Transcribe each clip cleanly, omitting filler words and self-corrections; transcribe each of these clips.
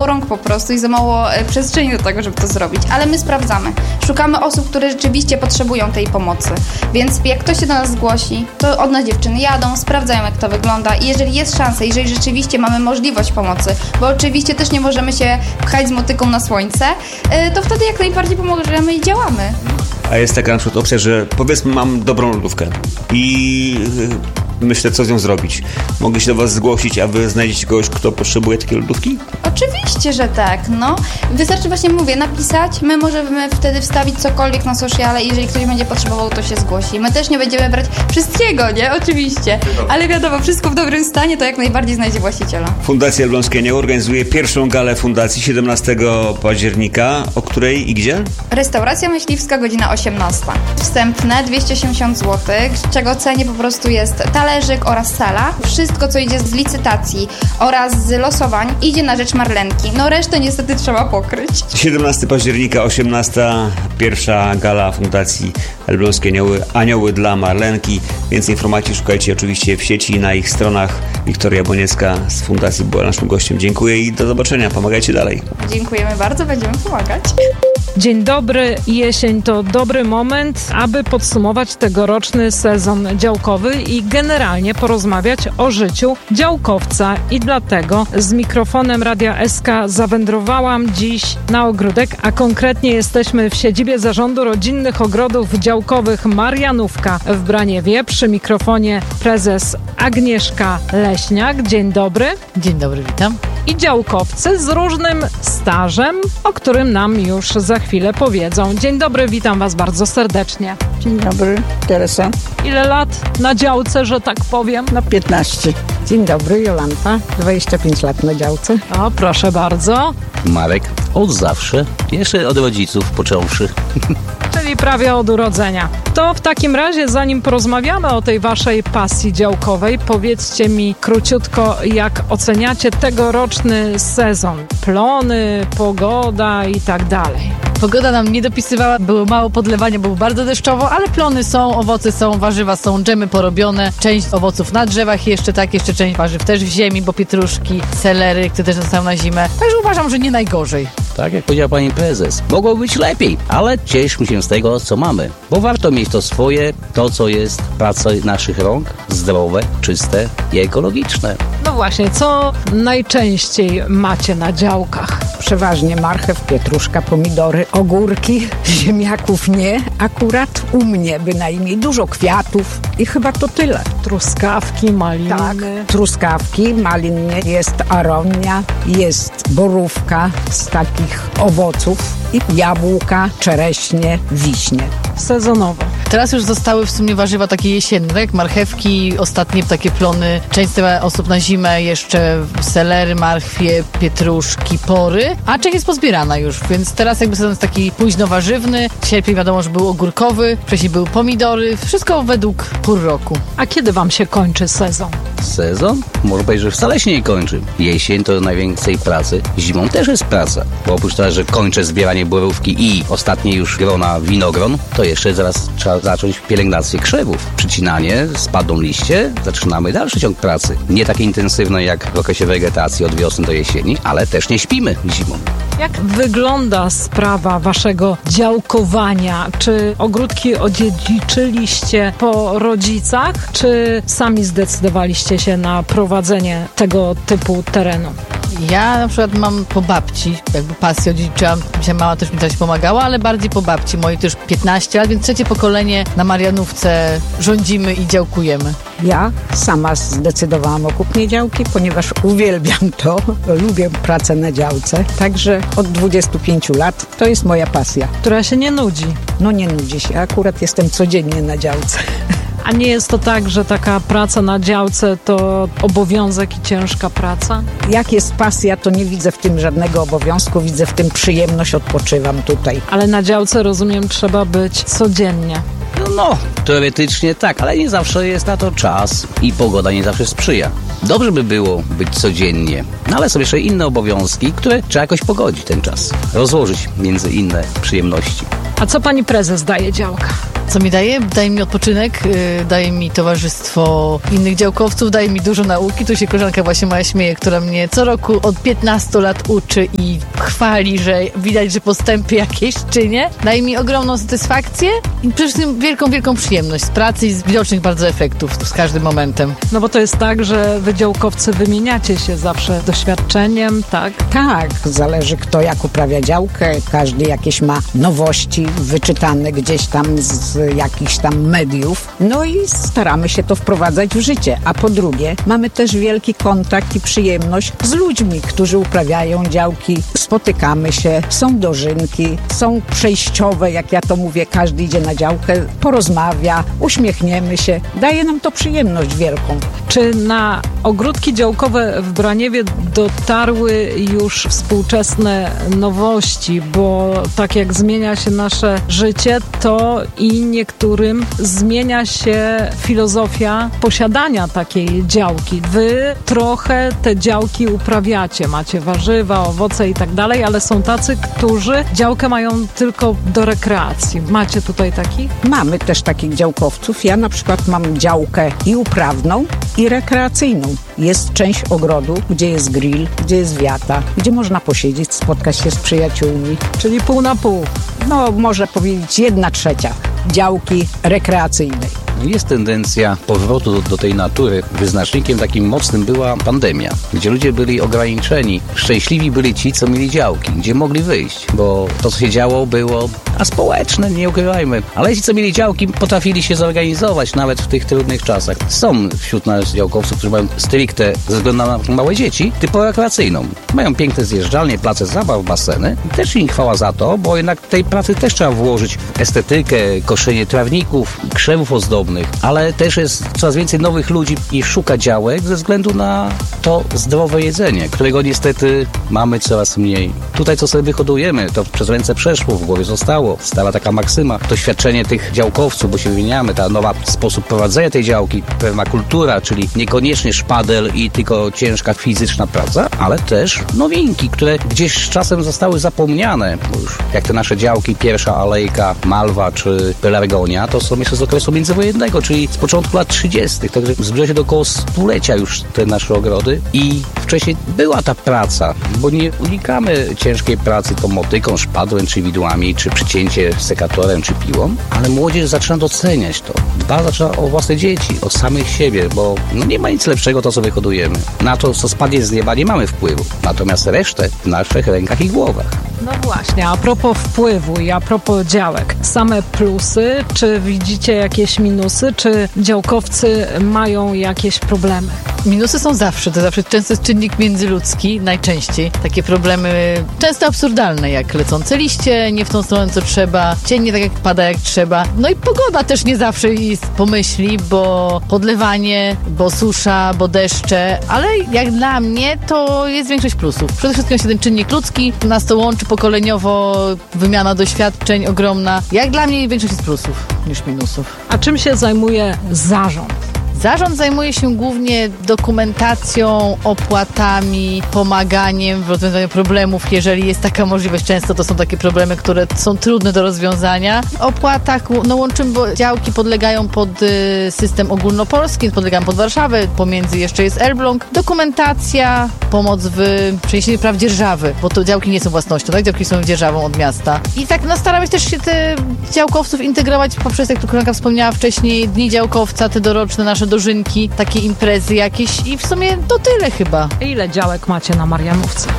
rąk po prostu i za mało przestrzeni do tego, żeby to zrobić. Ale my sprawdzamy. Szukamy osób, które rzeczywiście potrzebują tej pomocy. Więc jak ktoś się do nas zgłosi, to od nas dziewczyny jadą, sprawdzają, jak to wygląda i jeżeli jest szansa, jeżeli rzeczywiście mamy możliwość pomocy, bo oczywiście też nie możemy się pchać z motyką na słońce, to wtedy jak najbardziej pomożemy i działamy. A jest taka na przykład opcja, że powiedzmy mam dobrą lodówkę i myślę, co z nią zrobić. Mogę się do was zgłosić, a wy znajdziecie kogoś, kto potrzebuje takiej lodówki? Oczywiście, że tak, no. Wystarczy właśnie, mówię, napisać, my możemy wtedy wstawić cokolwiek na sociale i jeżeli ktoś będzie potrzebował, to się zgłosi. My też nie będziemy brać wszystkiego, nie? Oczywiście. Ale wiadomo, wszystko w dobrym stanie to jak najbardziej znajdzie właściciela. Fundacja Elbląskie Anioły organizuje pierwszą galę fundacji 17 października. O której i gdzie? Restauracja myśliwska, godzina 18. Wstępne 280 zł, z czego cenie po prostu jest talerzyk oraz sala. Wszystko, co idzie z licytacji oraz z losowań, idzie na rzecz Marlenki. No resztę niestety trzeba pokryć. 17 października, 18. Pierwsza gala Fundacji Elbląskie Anioły. Anioły dla Marlenki. Więcej informacji szukajcie oczywiście w sieci na ich stronach. Wiktoria Boniecka z Fundacji była naszym gościem. Dziękuję i do zobaczenia. Pomagajcie dalej. Dziękujemy bardzo, będziemy pomagać. Dzień dobry, jesień to dobry moment, aby podsumować tegoroczny sezon działkowy i generalnie porozmawiać o życiu działkowca. I dlatego z mikrofonem Radia SK zawędrowałam dziś na ogródek, a konkretnie jesteśmy w siedzibie Zarządu Rodzinnych Ogrodów Działkowych Marianówka w Braniewie. Przy mikrofonie prezes Agnieszka Leśniak. Dzień dobry. Dzień dobry, witam. I działkowcy z różnym stażem, o którym nam już za chwilę powiedzą. Dzień dobry, witam was bardzo serdecznie. Dzień dobry, Teresa. Ile lat na działce, że tak powiem? Na 15. Dzień dobry, Jolanta. 25 lat na działce. O, proszę bardzo. Marek, od zawsze. Jeszcze od rodziców począwszy. Czyli prawie od urodzenia. To w takim razie, zanim porozmawiamy o tej waszej pasji działkowej, powiedzcie mi króciutko, jak oceniacie tegoroczny sezon. Plony, pogoda i tak dalej. Pogoda nam nie dopisywała, było mało podlewania, było bardzo deszczowo, ale plony są, owoce są, warzywa są, dżemy porobione, część owoców na drzewach jeszcze część warzyw też w ziemi, bo pietruszki, selery, które też zostały na zimę. Także uważam, że nie najgorzej. Tak jak powiedziała pani prezes, mogło być lepiej, ale cieszmy się z tego, co mamy, bo warto mieć to swoje, to co jest praca naszych rąk, zdrowe, czyste i ekologiczne. No właśnie, co najczęściej macie na działkach? Przeważnie marchew, pietruszka, pomidory, ogórki, ziemniaków nie. Akurat u mnie bynajmniej dużo kwiatów i chyba to tyle. Truskawki, maliny. Tak, truskawki, maliny, jest aronia, jest borówka z takich owoców i jabłka, czereśnie, wiśnie. Sezonowo. Teraz już zostały w sumie warzywa takie jesienne, tak jak marchewki, ostatnie takie plony. Część osób na zimę jeszcze selery, marchwie, pietruszki, pory, a część jest pozbierana już, więc teraz jakby sezon jest taki późno warzywny. Sierpień wiadomo, że był ogórkowy, wcześniej były pomidory, wszystko według pór roku. A kiedy wam się kończy sezon? Sezon? Może powiedzieć, że wcale się nie kończy. Jesień to najwięcej pracy, zimą też jest praca, bo oprócz tego, że kończę zbieranie borówki i ostatnie już grona winogron, to jeszcze zaraz trzeba zacząć pielęgnację krzewów. Przycinanie, spadną liście, zaczynamy dalszy ciąg pracy. Nie tak intensywny jak w okresie wegetacji od wiosny do jesieni, ale też nie śpimy zimą. Jak wygląda sprawa waszego działkowania? Czy ogródki odziedziczyliście po rodzicach, czy sami zdecydowaliście się na prowadzenie tego typu terenu? Ja na przykład mam po babci, jakby pasję odziedziczyłam, mama też mi coś pomagała, ale bardziej po babci, mojej też 15 lat, więc trzecie pokolenie na Marianówce rządzimy i działkujemy. Ja sama zdecydowałam o kupnie działki, ponieważ uwielbiam to, lubię pracę na działce. Także od 25 lat to jest moja pasja. Która się nie nudzi. No nie nudzi się, akurat jestem codziennie na działce. A nie jest to tak, że taka praca na działce to obowiązek i ciężka praca? Jak jest pasja, to nie widzę w tym żadnego obowiązku, widzę w tym przyjemność, odpoczywam tutaj. Ale na działce, rozumiem, trzeba być codziennie. No, teoretycznie tak, ale nie zawsze jest na to czas i pogoda nie zawsze sprzyja. Dobrze by było być codziennie, no ale są jeszcze inne obowiązki, które trzeba jakoś pogodzić ten czas, rozłożyć między inne przyjemności. A co pani prezes daje działka? Co mi daje? Daje mi odpoczynek, daje mi towarzystwo innych działkowców, daje mi dużo nauki. Tu się koleżanka właśnie moja śmieje, która mnie co roku od 15 lat uczy i chwali, że widać, że postępy jakieś czynię. Daje mi ogromną satysfakcję i przede wszystkim wielką przyjemność z pracy i z widocznych bardzo efektów z każdym momentem. No bo to jest tak, że wy działkowcy wymieniacie się zawsze doświadczeniem, tak? Tak, zależy kto jak uprawia działkę, każdy jakieś ma nowości wyczytane gdzieś tam z jakichś tam mediów, no i staramy się to wprowadzać w życie, a po drugie mamy też wielki kontakt i przyjemność z ludźmi, którzy uprawiają działki, spotykamy się, są dożynki, są przejściowe, jak ja to mówię, każdy idzie na działkę, porozmawia, uśmiechniemy się, daje nam to przyjemność wielką. Czy na ogródki działkowe w Braniewie dotarły już współczesne nowości, bo tak jak zmienia się nasze życie, to i niektórym zmienia się filozofia posiadania takiej działki. Wy trochę te działki uprawiacie, macie warzywa, owoce i tak dalej, ale są tacy, którzy działkę mają tylko do rekreacji. Macie tutaj takich? Mamy też takich działkowców. Ja na przykład mam działkę i uprawną, i rekreacyjną. Jest część ogrodu, gdzie jest grill, gdzie jest wiata, gdzie można posiedzieć, spotkać się z przyjaciółmi. Czyli pół na pół. No, można powiedzieć 1/3 działki rekreacyjnej. Jest tendencja powrotu do tej natury. Wyznacznikiem takim mocnym była pandemia, gdzie ludzie byli ograniczeni. Szczęśliwi byli ci, co mieli działki, gdzie mogli wyjść, bo to, co się działo, było aspołeczne, nie ukrywajmy. Ale ci, co mieli działki, potrafili się zorganizować nawet w tych trudnych czasach. Są wśród nas działkowców, którzy mają stricte, ze względu na małe dzieci, typowo rekreacyjną. Mają piękne zjeżdżalnie, place zabaw, baseny. I też im chwała za to, bo jednak tej pracy też trzeba włożyć w estetykę, koszenie trawników, krzewów ozdobnych. Ale też jest coraz więcej nowych ludzi i szuka działek ze względu na to zdrowe jedzenie, którego niestety mamy coraz mniej. Tutaj co sobie wyhodujemy, to przez ręce przeszło, w głowie zostało. Stała taka maksyma. Doświadczenie tych działkowców, bo się wymieniamy, ta nowa sposób prowadzenia tej działki, permakultura, czyli niekoniecznie szpadel i tylko ciężka fizyczna praca, ale też nowinki, które gdzieś z czasem zostały zapomniane. Bo już jak te nasze działki, pierwsza alejka, malwa czy pelargonia, to są jeszcze z okresu międzywojennego, czyli z początku lat 30. Także zbliża się do około stulecia już te nasze ogrody i wcześniej była ta praca, bo nie unikamy ciężkiej pracy tą motyką, szpadłem, czy widłami, czy przycięcie sekatorem, czy piłą, ale młodzież zaczyna doceniać to. Zaczyna o własne dzieci, od samych siebie, bo nie ma nic lepszego to, co wyhodujemy. Na to, co spadnie z nieba, nie mamy wpływu. Natomiast resztę w naszych rękach i głowach. No właśnie, a propos wpływu i a propos działek, same plusy, czy widzicie jakieś minusy, czy działkowcy mają jakieś problemy? Minusy są zawsze, to zawsze często jest czynnik międzyludzki, najczęściej. Takie problemy często absurdalne, jak lecące liście, nie w tą stronę, co trzeba, cień nie tak jak pada, jak trzeba. No i pogoda też nie zawsze jest pomyśli, bo podlewanie, bo susza, bo deszcze, ale jak dla mnie to jest większość plusów. Przede wszystkim jest ten czynnik ludzki, nas to łączy pokoleniowo, wymiana doświadczeń ogromna. Jak dla mnie większość jest plusów niż minusów. A czym się zajmuje zarząd? Zarząd zajmuje się głównie dokumentacją, opłatami, pomaganiem w rozwiązaniu problemów, jeżeli jest taka możliwość. Często to są takie problemy, które są trudne do rozwiązania. W opłatach łączymy, bo działki podlegają pod system ogólnopolski, podlegają pod Warszawę, pomiędzy jeszcze jest Elbląg. Dokumentacja, pomoc w przeniesieniu praw dzierżawy, bo to działki nie są własnością, tak? Działki są dzierżawą od miasta. I tak staramy się też się te działkowców integrować poprzez, jak tu koleżanka wspomniała wcześniej, dni działkowca, te doroczne nasze dożynki, takie imprezy jakieś i w sumie to tyle chyba. Ile działek macie na Marianówce?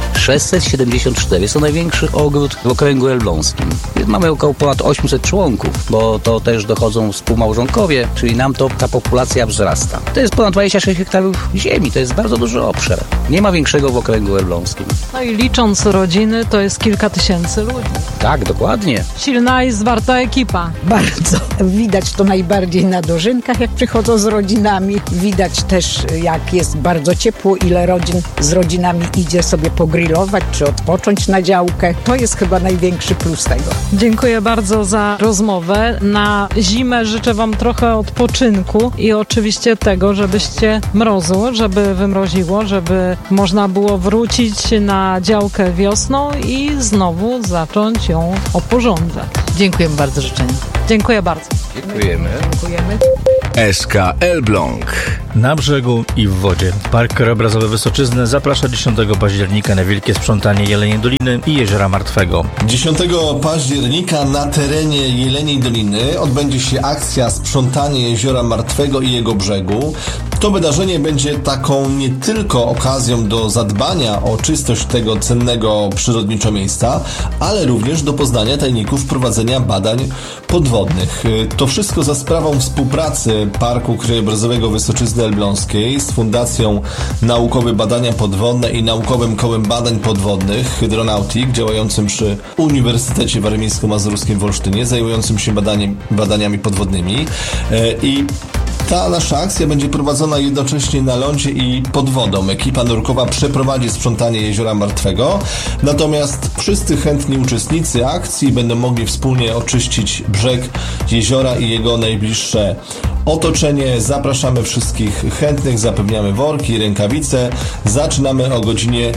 674 jest to największy ogród w okręgu elbląskim. Mamy około ponad 800 członków, bo to też dochodzą współmałżonkowie, czyli nam to ta populacja wzrasta. To jest ponad 26 hektarów ziemi, to jest bardzo duży obszar. Nie ma większego w okręgu elbląskim. No i licząc rodziny, to jest kilka tysięcy ludzi. Tak, dokładnie. Silna i zwarta ekipa. Bardzo. Widać to najbardziej na dożynkach, jak przychodzą z rodzinami. Widać też, jak jest bardzo ciepło, ile rodzin z rodzinami idzie sobie pogrillować, czy odpocząć na działkę. To jest chyba największy plus tego. Dziękuję bardzo za rozmowę. Na zimę życzę wam trochę odpoczynku i oczywiście tego, żebyście mrozu, żeby wymroziło, żeby można było wrócić na działkę wiosną i znowu zacząć ją oporządzać. Dziękuję bardzo, życzenia. Dziękuję bardzo. Dziękujemy. Dziękujemy. SK Elbląg. Na brzegu i w wodzie. Park Krajobrazowy Wysoczyzny zaprasza 10 października na wielkie sprzątanie Jeleniej Doliny i Jeziora Martwego. 10 października na terenie Jeleniej Doliny odbędzie się akcja Sprzątanie Jeziora Martwego i jego brzegu. To wydarzenie będzie taką nie tylko okazją do zadbania o czystość tego cennego przyrodniczo miejsca, ale również do poznania tajników prowadzenia badań podwodnych. To wszystko za sprawą współpracy Parku Krajobrazowego Wysoczyzny Elbląskiej z Fundacją Naukowe Badania Podwodne i Naukowym Kołem Badań Podwodnych Hydronautic, działającym przy Uniwersytecie Warmińsko-Mazurskim w Olsztynie, zajmującym się badaniami podwodnymi. I ta nasza akcja będzie prowadzona jednocześnie na lądzie i pod wodą. Ekipa nurkowa przeprowadzi sprzątanie Jeziora Martwego, natomiast wszyscy chętni uczestnicy akcji będą mogli wspólnie oczyścić brzeg jeziora i jego najbliższe otoczenie. Zapraszamy wszystkich chętnych, zapewniamy worki i rękawice. Zaczynamy o godzinie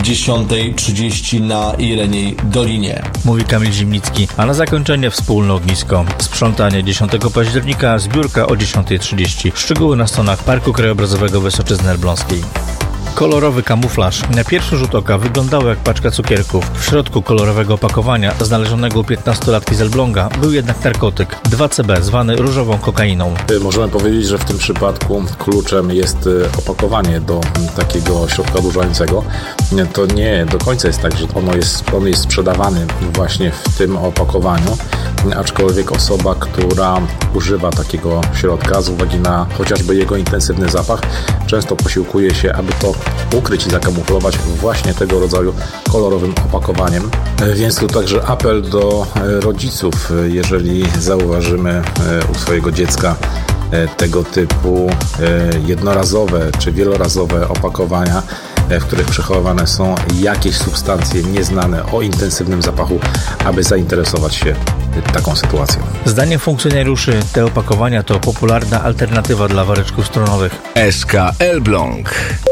10:30 na Jeleniej Dolinie. Mówi Kamil Zimnicki, a na zakończenie wspólne ognisko. Sprzątanie 10 października, zbiórka o 10:30. Szczegóły na stronach Parku Krajobrazowego Wysoczyzny Elbląskiej. Kolorowy kamuflaż. Na pierwszy rzut oka wyglądało jak paczka cukierków. W środku kolorowego opakowania, znalezionego u 15-latki z Elbląga, był jednak narkotyk 2CB, zwany różową kokainą. Możemy powiedzieć, że w tym przypadku kluczem jest opakowanie do takiego środka odurzającego. To nie do końca jest tak, że on jest sprzedawany właśnie w tym opakowaniu, aczkolwiek osoba, która używa takiego środka z uwagi na chociażby jego intensywny zapach, często posiłkuje się, aby to ukryć i zakamuflować właśnie tego rodzaju kolorowym opakowaniem. Więc tu także apel do rodziców, jeżeli zauważymy u swojego dziecka tego typu jednorazowe czy wielorazowe opakowania, w których przechowywane są jakieś substancje nieznane o intensywnym zapachu, aby zainteresować się taką sytuacją. Zdaniem funkcjonariuszy te opakowania to popularna alternatywa dla woreczków strunowych. SK Elbląg.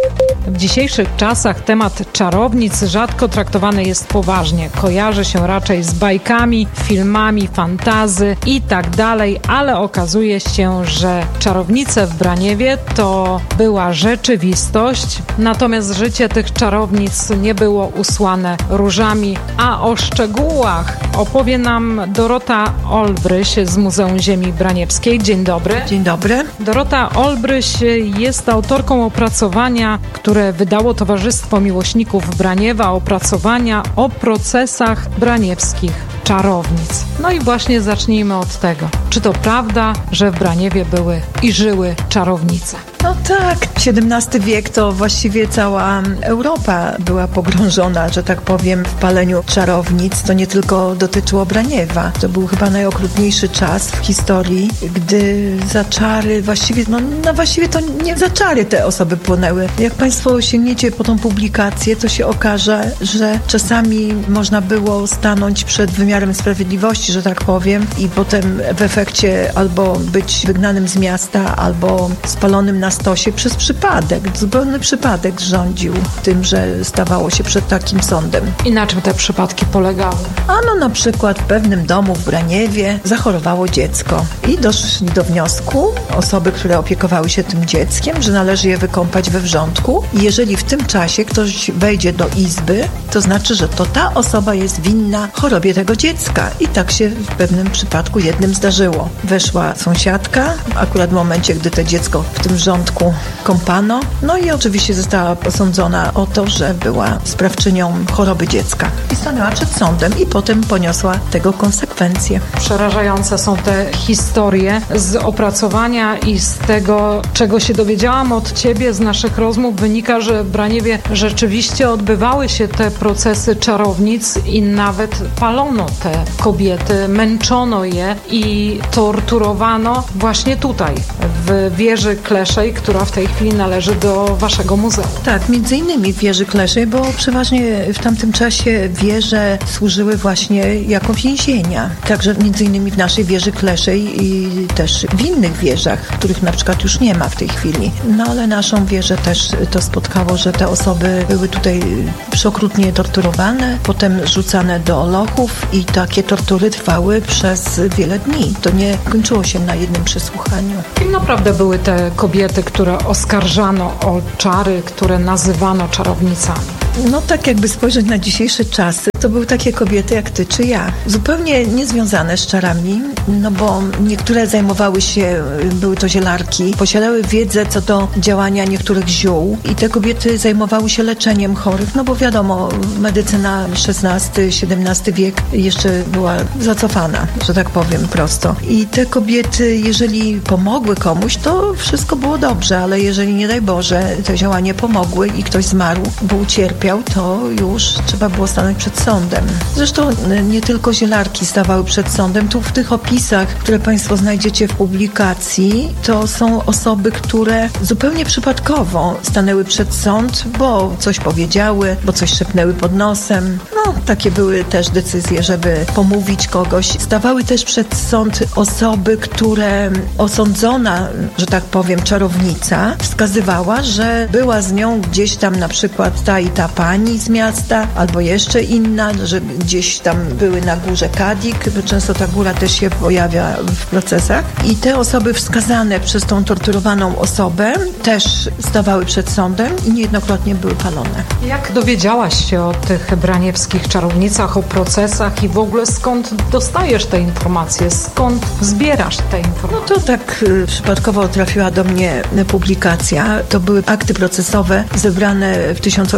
W dzisiejszych czasach temat czarownic rzadko traktowany jest poważnie. Kojarzy się raczej z bajkami, filmami, fantazy i tak dalej, ale okazuje się, że czarownice w Braniewie to była rzeczywistość, natomiast życie tych czarownic nie było usłane różami, a o szczegółach opowie nam Dorota Olbryś z Muzeum Ziemi Braniewskiej. Dzień dobry. Dzień dobry. Dorota Olbryś jest autorką opracowania, które wydało Towarzystwo Miłośników Braniewa, opracowania o procesach braniewskich czarownic. No i właśnie zacznijmy od tego. Czy to prawda, że w Braniewie były i żyły czarownice? No tak, XVII wiek to właściwie cała Europa była pogrążona, że tak powiem, w paleniu czarownic. To nie tylko dotyczyło Braniewa. To był chyba najokrutniejszy czas w historii, gdy za czary właściwie to nie za czary te osoby płonęły. Jak Państwo sięgniecie po tą publikację, to się okaże, że czasami można było stanąć przed wymiarem sprawiedliwości, że tak powiem, i potem w efekcie albo być wygnanym z miasta, albo spalonym na stosie przez przypadek. Zupełny przypadek rządził tym, że stawało się przed takim sądem. I na czym te przypadki polegały? Ano na przykład w pewnym domu w Braniewie zachorowało dziecko i doszli do wniosku osoby, które opiekowały się tym dzieckiem, że należy je wykąpać we wrzątku i jeżeli w tym czasie ktoś wejdzie do izby, to znaczy, że to ta osoba jest winna chorobie tego dziecka. I tak się w pewnym przypadku jednym zdarzyło. Weszła sąsiadka, akurat w momencie, gdy to dziecko w tym wrzątku kąpano, no i oczywiście została osądzona o to, że była sprawczynią choroby dziecka. I stanęła przed sądem i potem poniosła tego konsekwencje. Przerażające są te historie. Z opracowania i z tego, czego się dowiedziałam od Ciebie, z naszych rozmów wynika, że w Braniewie rzeczywiście odbywały się te procesy czarownic i nawet palono te kobiety, męczono je i torturowano właśnie tutaj, w wieży Kleszej, która w tej chwili należy do Waszego muzeum. Tak, między innymi w wieży Kleszej, bo przeważnie w tamtym czasie wieże służyły właśnie jako więzienia. Także między innymi w naszej wieży Kleszej i też w innych wieżach, których na przykład już nie ma w tej chwili. No ale naszą wieżę też to spotkało, że te osoby były tutaj przeokrutnie torturowane, potem rzucane do lochów i I takie tortury trwały przez wiele dni. To nie kończyło się na jednym przesłuchaniu. Kim naprawdę były te kobiety, które oskarżano o czary, które nazywano czarownicami? No tak jakby spojrzeć na dzisiejsze czasy, to były takie kobiety jak ty czy ja. Zupełnie niezwiązane z czarami, no bo niektóre zajmowały się, były to zielarki, posiadały wiedzę co do działania niektórych ziół i te kobiety zajmowały się leczeniem chorych, no bo wiadomo, medycyna XVI-XVII wiek jeszcze była zacofana, że tak powiem prosto. I te kobiety, jeżeli pomogły komuś, to wszystko było dobrze, ale jeżeli nie daj Boże, te zioła nie pomogły i ktoś zmarł, bo ucierpiał, to już trzeba było stanąć przed sądem. Zresztą nie tylko zielarki stawały przed sądem. Tu w tych opisach, które Państwo znajdziecie w publikacji, to są osoby, które zupełnie przypadkowo stanęły przed sąd, bo coś powiedziały, bo coś szepnęły pod nosem. No, takie były też decyzje, żeby pomówić kogoś. Stawały też przed sąd osoby, które osądzona, że tak powiem, czarownica wskazywała, że była z nią gdzieś tam na przykład ta i ta pani z miasta, albo jeszcze inna, że gdzieś tam były na górze Kadik, bo często ta góra też się pojawia w procesach. I te osoby wskazane przez tą torturowaną osobę też stawały przed sądem i niejednokrotnie były palone. Jak dowiedziałaś się o tych braniewskich czarownicach, o procesach i w ogóle skąd dostajesz te informacje? Skąd zbierasz te informacje? No to tak przypadkowo trafiła do mnie publikacja. To były akty procesowe zebrane w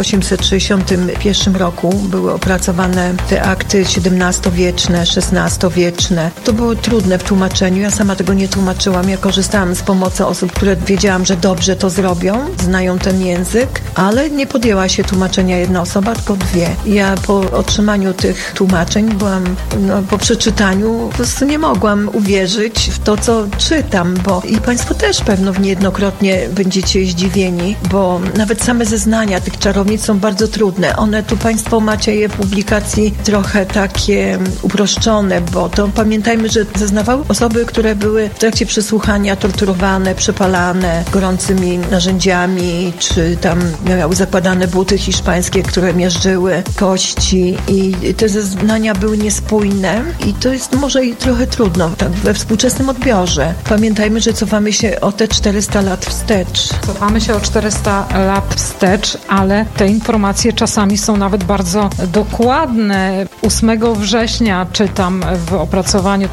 1861 roku. Były opracowane te akty XVII-wieczne, XVI-wieczne. To było trudne w tłumaczeniu. Ja sama tego nie tłumaczyłam. Ja korzystałam z pomocy osób, które wiedziałam, że dobrze to zrobią, znają ten język, ale nie podjęła się tłumaczenia jedna osoba, tylko dwie. Ja po otrzymaniu tych tłumaczeń po przeczytaniu po prostu nie mogłam uwierzyć w to, co czytam, bo i Państwo też pewno niejednokrotnie będziecie zdziwieni, bo nawet same zeznania tych czarownic są bardzo trudne. One tu Państwo macie je w publikacji trochę takie uproszczone, bo to pamiętajmy, że zeznawały osoby, które były w trakcie przesłuchania torturowane, przepalane gorącymi narzędziami, czy tam miały zakładane buty hiszpańskie, które miażdżyły kości i te zeznania były niespójne i to jest może i trochę trudno tak we współczesnym odbiorze. Pamiętajmy, że cofamy się o te 400 lat wstecz. Cofamy się o 400 lat wstecz, ale te informacje czasami są nawet bardzo dokładne. 8 września czytam w opracowaniu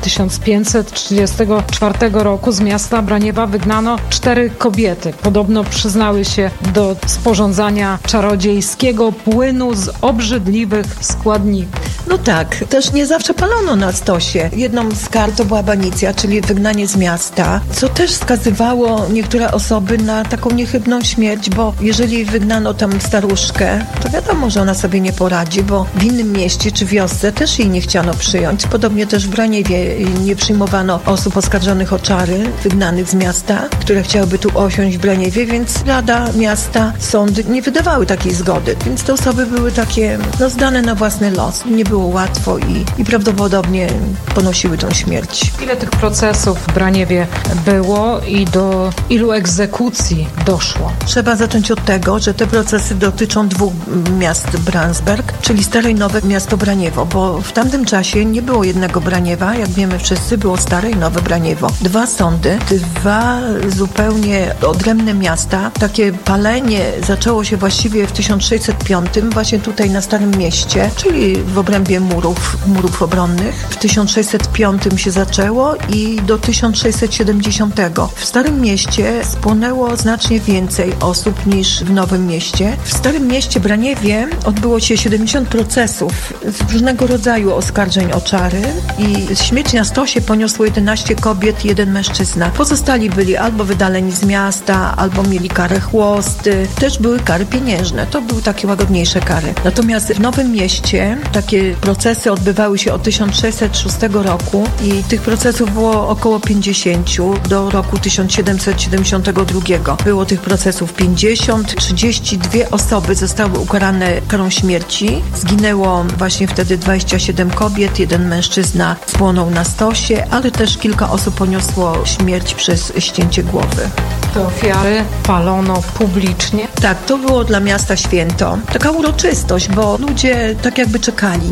1534 roku z miasta Braniewa wygnano 4 kobiety. Podobno przyznały się do sporządzania czarodziejskiego płynu z obrzydliwych składników. No tak, też nie zawsze palono na stosie. Jedną z kar to była banicja, czyli wygnanie z miasta, co też wskazywało niektóre osoby na taką niechybną śmierć, bo jeżeli wygnano tam staruszkę, to wiadomo, że ona sobie nie poradzi, bo w innym mieście czy wiosce też jej nie chciano przyjąć. Podobnie też w Braniewie nie przyjmowano osób oskarżonych o czary, wygnanych z miasta, które chciałyby tu osiąść w Braniewie, więc Rada Miasta, sądy nie wydawały takiej zgody. Więc te osoby były takie, zdane na własny los. Nie było łatwo i prawdopodobnie ponosiły tą śmierć. Ile tych procesów w Braniewie było i do ilu egzekucji doszło? Trzeba zacząć od tego, że te procesy dotyczą 2 miast Bransberg, czyli Stare i Nowe miasto Braniewo, bo w tamtym czasie nie było jednego Braniewa, jak wiemy wszyscy, było Stare i Nowe Braniewo. 2 sądy, 2 zupełnie odrębne miasta. Takie palenie zaczęło się właściwie w 1605, właśnie tutaj na Starym Mieście, czyli w obrębie murów obronnych. W 1605 się zaczęło i do 1670. W Starym Mieście spłonęło znacznie więcej osób niż w Nowym Mieście. W Starym Mieście Braniewie odbyło się 70 procesów z różnego rodzaju oskarżeń o czary i śmierć na stosie poniosło 11 kobiet i 1 mężczyzna. Pozostali byli albo wydaleni z miasta, albo mieli karę chłosty. Też były kary pieniężne. To były takie łagodniejsze kary. Natomiast w Nowym Mieście takie procesy odbywały się od 1606 roku i tych procesów było około 50 do roku 1772. Było tych procesów 50, 32 osoby zostały ukarane karą śmierci. Zginęło właśnie wtedy 27 kobiet, 1 mężczyzna spłonął na stosie, ale też kilka osób poniosło śmierć przez ścięcie głowy. Te ofiary palono publicznie? Tak, to było dla miasta święto. Taka uroczystość, bo ludzie tak jakby czekali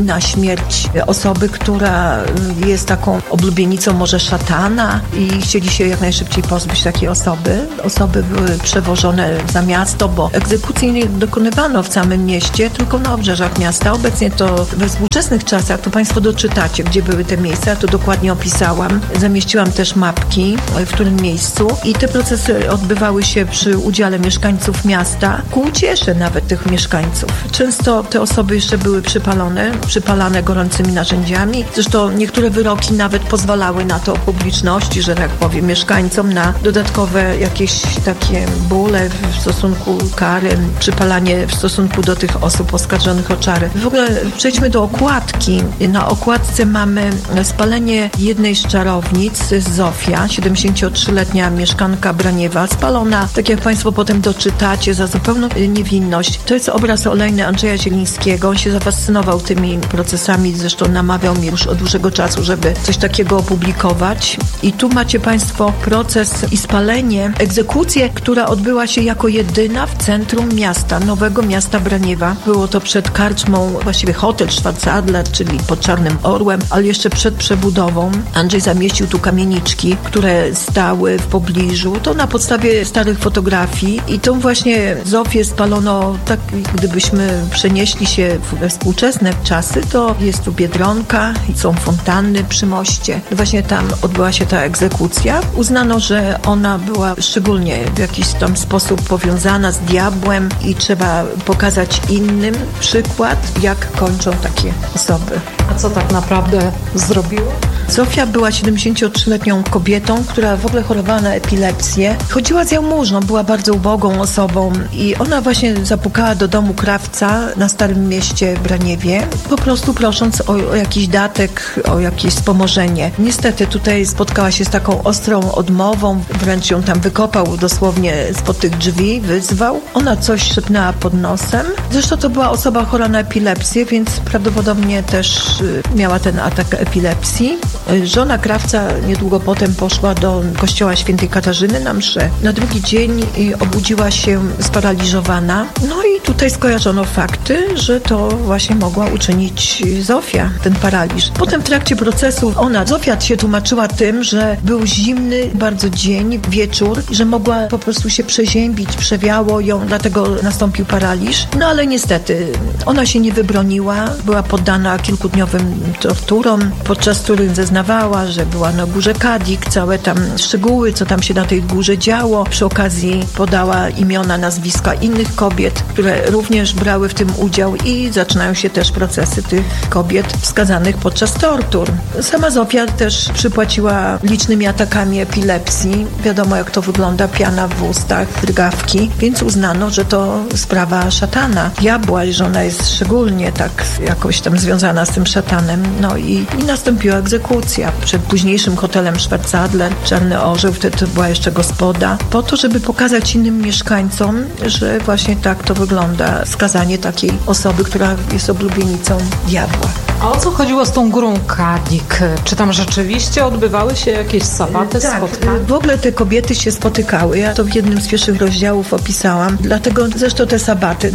na śmierć osoby, która jest taką oblubienicą może szatana i chcieli się jak najszybciej pozbyć takiej osoby. Osoby były przewożone za miasto, bo egzekucji nie dokonywano w samym mieście, tylko na obrzeżach miasta. Obecnie to we współczesnych czasach, to Państwo doczytacie, gdzie były te miejsca, ja to dokładnie opisałam. Zamieściłam też mapki, w którym miejscu i te procesy odbywały się przy udziale mieszkańców miasta, ku uciesze nawet tych mieszkańców. Często te osoby jeszcze były przypalane gorącymi narzędziami. Zresztą niektóre wyroki nawet pozwalały na to publiczności, że tak powiem, mieszkańcom na dodatkowe jakieś takie bóle w stosunku kary, przypalanie w stosunku do tych osób oskarżonych o czary. W ogóle przejdźmy do okładki. Na okładce mamy spalenie jednej z czarownic, Zofia, 73-letnia mieszkanka Braniewa, spalona, tak jak Państwo potem doczytacie, za zupełną niewinność. To jest obraz olejny Andrzeja Zielińskiego. On się zafascynował tymi procesami, zresztą namawiał mnie już od dłuższego czasu, żeby coś takiego opublikować. I tu macie Państwo proces i spalenie, egzekucję, która odbyła się jako jedyna w centrum miasta, nowego miasta Braniewa. Było to przed karczmą, właściwie hotel Schwarzadler, czyli pod Czarnym Orłem, ale jeszcze przed przebudową. Andrzej zamieścił tu kamieniczki, które stały w pobliżu. To na podstawie starych fotografii i tą właśnie Zofię spalono, tak gdybyśmy przenieśli się we współczesne czasy, to jest tu Biedronka i są fontanny przy moście. Właśnie tam odbyła się ta egzekucja. Uznano, że ona była szczególnie w jakiś tam sposób powiązana z diabłem i trzeba pokazać innym przykład, jak kończą takie osoby. A co tak naprawdę zrobiło? Zofia była 73-letnią kobietą, która w ogóle chorowała na epilepsję. Chodziła z jałmużną, była bardzo ubogą osobą i ona właśnie zapukała do domu krawca na Starym Mieście w Braniewie, po prostu prosząc o jakiś datek, o jakieś wspomożenie. Niestety tutaj spotkała się z taką ostrą odmową, wręcz ją tam wykopał dosłownie spod tych drzwi, wyzwał. Ona coś szepnęła pod nosem. Zresztą to była osoba chora na epilepsję, więc prawdopodobnie też miała ten atak epilepsji. Żona krawca niedługo potem poszła do kościoła świętej Katarzyny na mszę. Na drugi dzień obudziła się sparaliżowana. No i tutaj skojarzono fakty, że to właśnie mogła uczynić Zofia, ten paraliż. Potem w trakcie procesu Zofia się tłumaczyła tym, że był zimny bardzo dzień, wieczór, że mogła po prostu się przeziębić, przewiało ją, dlatego nastąpił paraliż. No ale niestety ona się nie wybroniła, była poddana kilkudniowym torturom, podczas których zeznawała, że była na górze Kadik, całe tam szczegóły, co tam się na tej górze działo. Przy okazji podała imiona, nazwiska innych kobiet, które również brały w tym udział i zaczynają się też procesy tych kobiet skazanych podczas tortur. Sama Zofia też przypłaciła licznymi atakami epilepsji. Wiadomo, jak to wygląda, piana w ustach, drgawki, więc uznano, że to sprawa szatana, diabła, że ona jest szczególnie tak jakoś tam związana z tym szatanem. No i nastąpiła egzekucja przed późniejszym hotelem Schwarzadler, Czarny Orzeł, wtedy to była jeszcze gospoda, po to, żeby pokazać innym mieszkańcom, że właśnie tak to wygląda, skazanie takiej osoby, która jest oblubienicą diabła. A o co chodziło z tą górą Kadik? Czy tam rzeczywiście odbywały się jakieś sabaty, spotkania? W ogóle te kobiety się spotykały. Ja to w jednym z pierwszych rozdziałów opisałam. Dlatego zresztą te sabaty,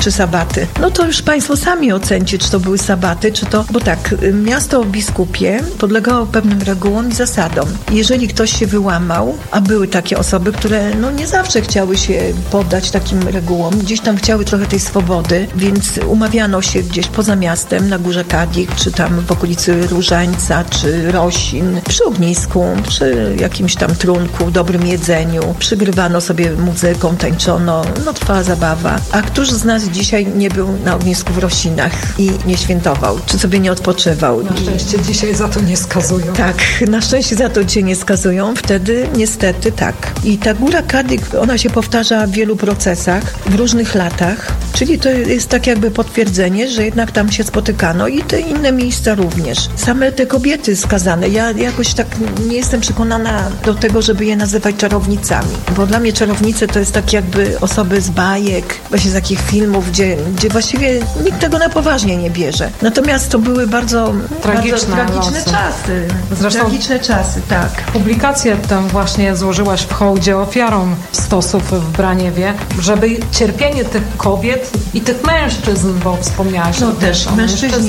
no to już Państwo sami ocencie, czy to były sabaty, czy to... Bo tak, miasto biskupie podlegało pewnym regułom i zasadom. Jeżeli ktoś się wyłamał, a były takie osoby, które nie zawsze chciały się poddać takim regułom, gdzieś tam chciały trochę tej swobody, więc umawiano się gdzieś poza miastem, na górze Kadik, czy tam w okolicy Różańca, czy Rosin, przy ognisku, przy jakimś tam trunku, dobrym jedzeniu. Przygrywano sobie muzyką, tańczono, trwała zabawa. A któż z nas dzisiaj nie był na ognisku w Rosinach i nie świętował, czy sobie nie odpoczywał? Na szczęście dzisiaj za to nie skazują. Tak, na szczęście za to dzisiaj nie skazują. Wtedy niestety tak. I ta góra Kadik, ona się powtarza w wielu procesach, w różnych latach, czyli to jest tak jakby potwierdzenie, że jednak tam się spotykano i te inne miejsca również. Same te kobiety skazane, ja jakoś tak nie jestem przekonana do tego, żeby je nazywać czarownicami, bo dla mnie czarownice to jest tak jakby osoby z bajek, właśnie z takich filmów, gdzie właściwie nikt tego na poważnie nie bierze. Natomiast to były bardzo tragiczne czasy. Zresztą tragiczne czasy, tak. Publikację tę właśnie złożyłaś w hołdzie ofiarom stosów w Braniewie, żeby cierpienie tych kobiet i tych mężczyzn, bo wspomniałaś. Też mężczyźni byli,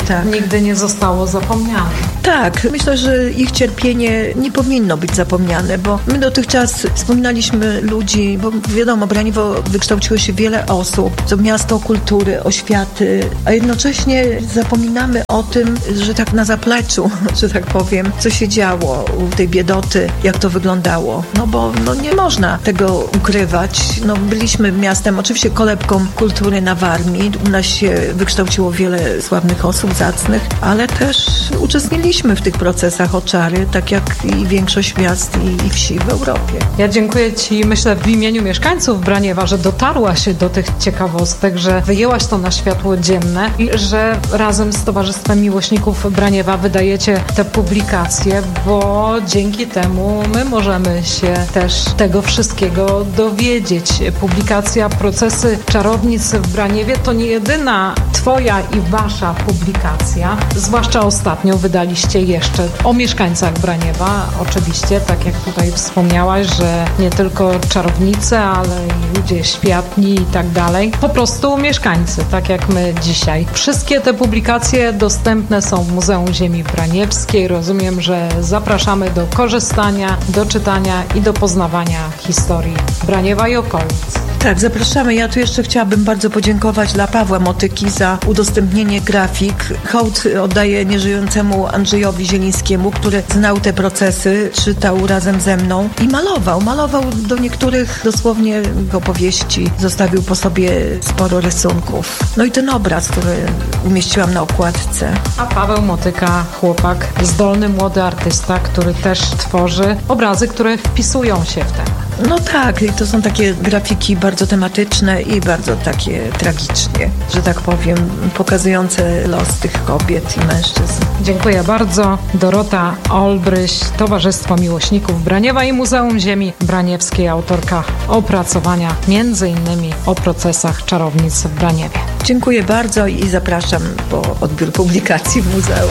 Tak. Nigdy nie zostało zapomniane. Tak, myślę, że ich cierpienie nie powinno być zapomniane, bo my dotychczas wspominaliśmy ludzi, bo wiadomo, Braniewo wykształciło się wiele osób, to miasto kultury, oświaty, a jednocześnie zapominamy o tym, że tak na zapleczu, że tak powiem, co się działo u tej biedoty, jak to wyglądało. No bo nie można tego ukrywać. No, byliśmy miastem, oczywiście kolebką kultury na Warmii. U nas się wykształciło wiele sławnych osób, zacnych, ale też uczestniczyliśmy w tych procesach o czary, tak jak i większość miast i wsi w Europie. Ja dziękuję Ci, myślę, w imieniu mieszkańców Braniewa, że dotarłaś do tych ciekawostek, że wyjęłaś to na światło dzienne i że razem z Towarzystwem Miłośników Braniewa wydajecie te publikacje, bo dzięki temu my możemy się też tego wszystkiego dowiedzieć. Publikacja Procesy czarownic w Braniewie to nie jedyna Twoja i Wasza publikacja, zwłaszcza ostatnio wydaliście jeszcze o mieszkańcach Braniewa, oczywiście, tak jak tutaj wspomniałaś, że nie tylko czarownice, ale i ludzie światli i tak dalej. Po prostu mieszkańcy, tak jak my dzisiaj. Wszystkie te publikacje dostępne są w Muzeum Ziemi Braniewskiej. Rozumiem, że zapraszamy do korzystania, do czytania i do poznawania historii Braniewa i okolic. Tak, zapraszamy. Ja tu jeszcze chciałabym bardzo podziękować dla Pawła Motyki za udostępnienie grafik. Hołd oddaję nieżyjącemu Andrzejowi Zielińskiemu, który znał te procesy, czytał razem ze mną i malował. Malował do niektórych dosłownie opowieści. Zostawił po sobie sporo rysunków. No i ten obraz, który umieściłam na okładce. A Paweł Motyka, chłopak, zdolny, młody artysta, który też tworzy obrazy, które wpisują się w ten. No tak, i to są takie grafiki bardzo tematyczne i bardzo takie tragicznie, że tak powiem, pokazujące los tych kobiet i mężczyzn. Dziękuję bardzo. Dorota Olbryś, Towarzystwo Miłośników Braniewa i Muzeum Ziemi Braniewskiej, autorka opracowania m.in. o procesach czarownic w Braniewie. Dziękuję bardzo i zapraszam po odbiór publikacji w muzeum.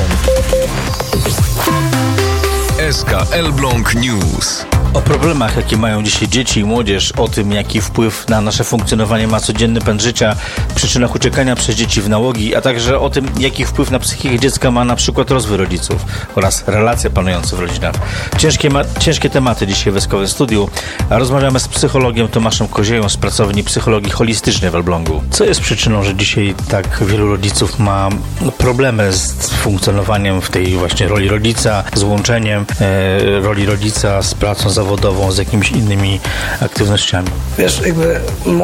SK Elbląg News. O problemach, jakie mają dzisiaj dzieci i młodzież, o tym, jaki wpływ na nasze funkcjonowanie ma codzienny pęd życia, przyczynach uciekania przez dzieci w nałogi, a także o tym, jaki wpływ na psychikę dziecka ma na przykład rozwój rodziców oraz relacje panujące w rodzinach. Ciężkie tematy dzisiaj w SK Studiu, a rozmawiamy z psychologiem Tomaszem Kozieją z pracowni psychologii holistycznej w Elblągu. Co jest przyczyną, że dzisiaj tak wielu rodziców ma problemy z funkcjonowaniem w tej właśnie roli rodzica, z łączeniem roli rodzica z pracą zawodową, z jakimiś innymi aktywnościami? Wiesz, jakby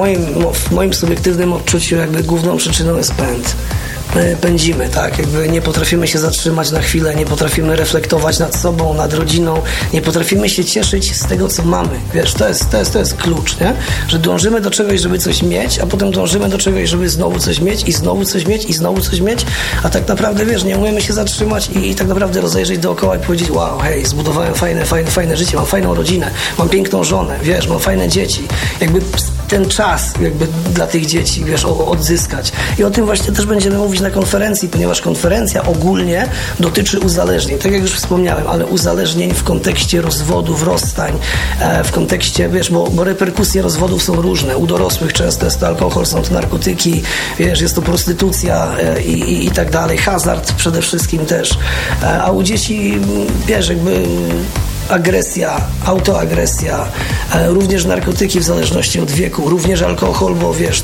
w moim subiektywnym odczuciu jakby główną przyczyną jest pęd. My pędzimy, tak? Jakby nie potrafimy się zatrzymać na chwilę, nie potrafimy reflektować nad sobą, nad rodziną, nie potrafimy się cieszyć z tego, co mamy. Wiesz, to jest klucz, nie? Że dążymy do czegoś, żeby coś mieć, a potem dążymy do czegoś, żeby znowu coś mieć i znowu coś mieć i znowu coś mieć, a tak naprawdę, wiesz, nie umiemy się zatrzymać i tak naprawdę rozejrzeć dookoła i powiedzieć, wow, hej, zbudowałem fajne życie, mam fajną rodzinę, mam piękną żonę, wiesz, mam fajne dzieci. Jakby ten czas jakby dla tych dzieci, wiesz, odzyskać. I o tym właśnie też będziemy mówić na konferencji, ponieważ konferencja ogólnie dotyczy uzależnień, tak jak już wspomniałem, ale uzależnień w kontekście rozwodów, rozstań, w kontekście, wiesz, bo reperkusje rozwodów są różne. U dorosłych często jest to alkohol, są to narkotyki, wiesz, jest to prostytucja i tak dalej, hazard przede wszystkim też, a u dzieci, wiesz, jakby agresja, autoagresja, również narkotyki w zależności od wieku, również alkohol, bo wiesz,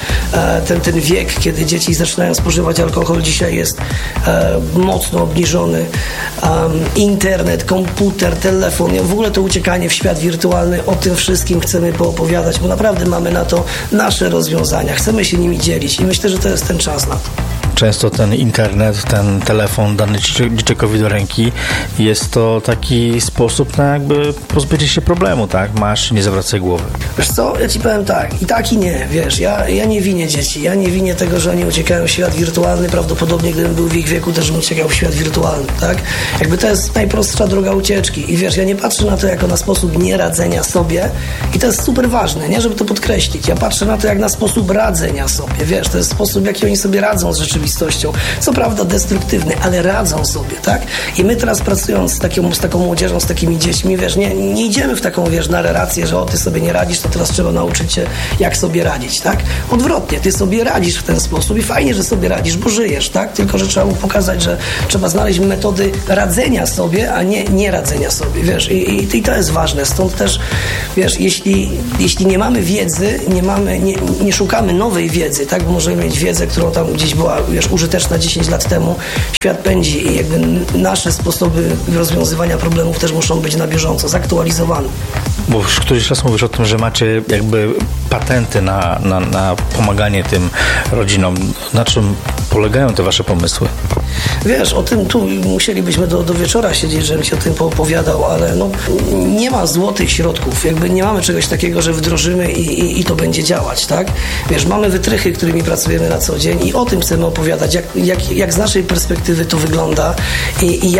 ten wiek, kiedy dzieci zaczynają spożywać alkohol, dzisiaj jest mocno obniżony. Internet, komputer, telefon, w ogóle to uciekanie w świat wirtualny, o tym wszystkim chcemy poopowiadać, bo naprawdę mamy na to nasze rozwiązania, chcemy się nimi dzielić i myślę, że to jest ten czas na to. Często ten internet, ten telefon dany dzieciakowi do ręki jest to taki sposób na jakby pozbycie się problemu, tak? Masz, nie zawracaj głowy. Wiesz co, ja ci powiem tak i nie, wiesz, ja nie winię dzieci, ja nie winię tego, że oni uciekają w świat wirtualny, prawdopodobnie gdybym był w ich wieku, też bym uciekał w świat wirtualny, tak? Jakby to jest najprostsza droga ucieczki i wiesz, ja nie patrzę na to jako na sposób nieradzenia sobie i to jest super ważne, nie? Żeby to podkreślić. Ja patrzę na to jak na sposób radzenia sobie, wiesz, to jest sposób, w jaki oni sobie radzą z rzeczywistością. rzeczywistością. Co prawda destruktywny, ale radzą sobie, tak? I my teraz pracując z taką młodzieżą, z takimi dziećmi, wiesz, nie idziemy w taką, wiesz, narrację, że ty sobie nie radzisz, to teraz trzeba nauczyć cię, jak sobie radzić, tak? Odwrotnie, ty sobie radzisz w ten sposób i fajnie, że sobie radzisz, bo żyjesz, tak? Tylko, że trzeba mu pokazać, że trzeba znaleźć metody radzenia sobie, a nie radzenia sobie, wiesz? I to jest ważne. Stąd też, wiesz, jeśli nie mamy wiedzy, nie szukamy nowej wiedzy, tak? Bo możemy mieć wiedzę, którą tam gdzieś była, wiesz, użyteczna 10 lat temu. Świat pędzi i jakby nasze sposoby rozwiązywania problemów też muszą być na bieżąco, zaktualizowane. Bo już któryś raz mówisz o tym, że macie jakby patenty na pomaganie tym rodzinom. Na czym polegają te wasze pomysły? Wiesz, o tym tu musielibyśmy do wieczora siedzieć, żebym ci o tym poopowiadał, ale no, nie ma złotych środków. Jakby nie mamy czegoś takiego, że wdrożymy i to będzie działać, tak? Wiesz, mamy wytrychy, którymi pracujemy na co dzień i o tym chcemy opowiadać, jak z naszej perspektywy to wygląda i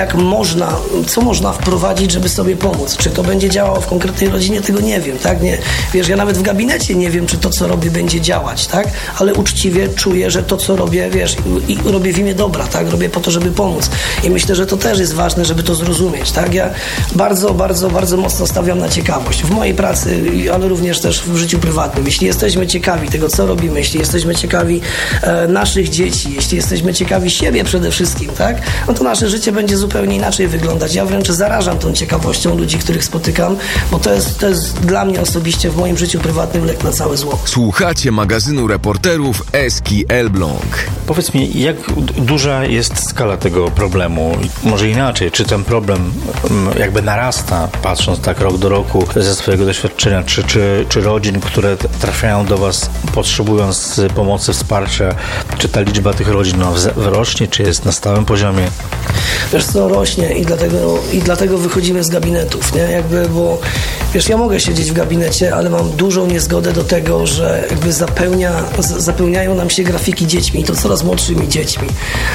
co można wprowadzić, żeby sobie pomóc. Czy to będzie działało w konkretnej rodzinie, tego nie wiem, tak? Nie, wiesz, ja nawet w gabinecie nie wiem, czy to, co robię, będzie działać, tak? Ale uczciwie czuję, że to, co robię, wiesz, i robię w imię dobra, tak? Robię po to, żeby pomóc. I myślę, że to też jest ważne, żeby to zrozumieć, tak? Ja bardzo, bardzo, bardzo mocno stawiam na ciekawość. W mojej pracy, ale również też w życiu prywatnym. Jeśli jesteśmy ciekawi tego, co robimy, jeśli jesteśmy ciekawi naszych dzieci, jeśli jesteśmy ciekawi siebie przede wszystkim, tak? No to nasze życie będzie zupełnie inaczej wyglądać. Ja wręcz zarażam tą ciekawością ludzi, których spotykam, bo to jest dla mnie osobiście w moim życiu prywatnym lek na całe zło. Słuchacie magazynu reporterów Eski Elbląg. Powiedz mi, jak duża jest skala tego problemu? Może inaczej, czy ten problem jakby narasta, patrząc tak rok do roku ze swojego doświadczenia, czy rodzin, które trafiają do was potrzebując pomocy, wsparcia, czy ta liczba tych rodzin rośnie, czy jest na stałym poziomie? Wiesz co, rośnie i dlatego wychodzimy z gabinetów, nie? Jakby, bo wiesz, ja mogę siedzieć w gabinecie, ale mam dużą niezgodę do tego, że jakby zapełniają nam się grafiki dziećmi i to coraz młodszymi dziećmi.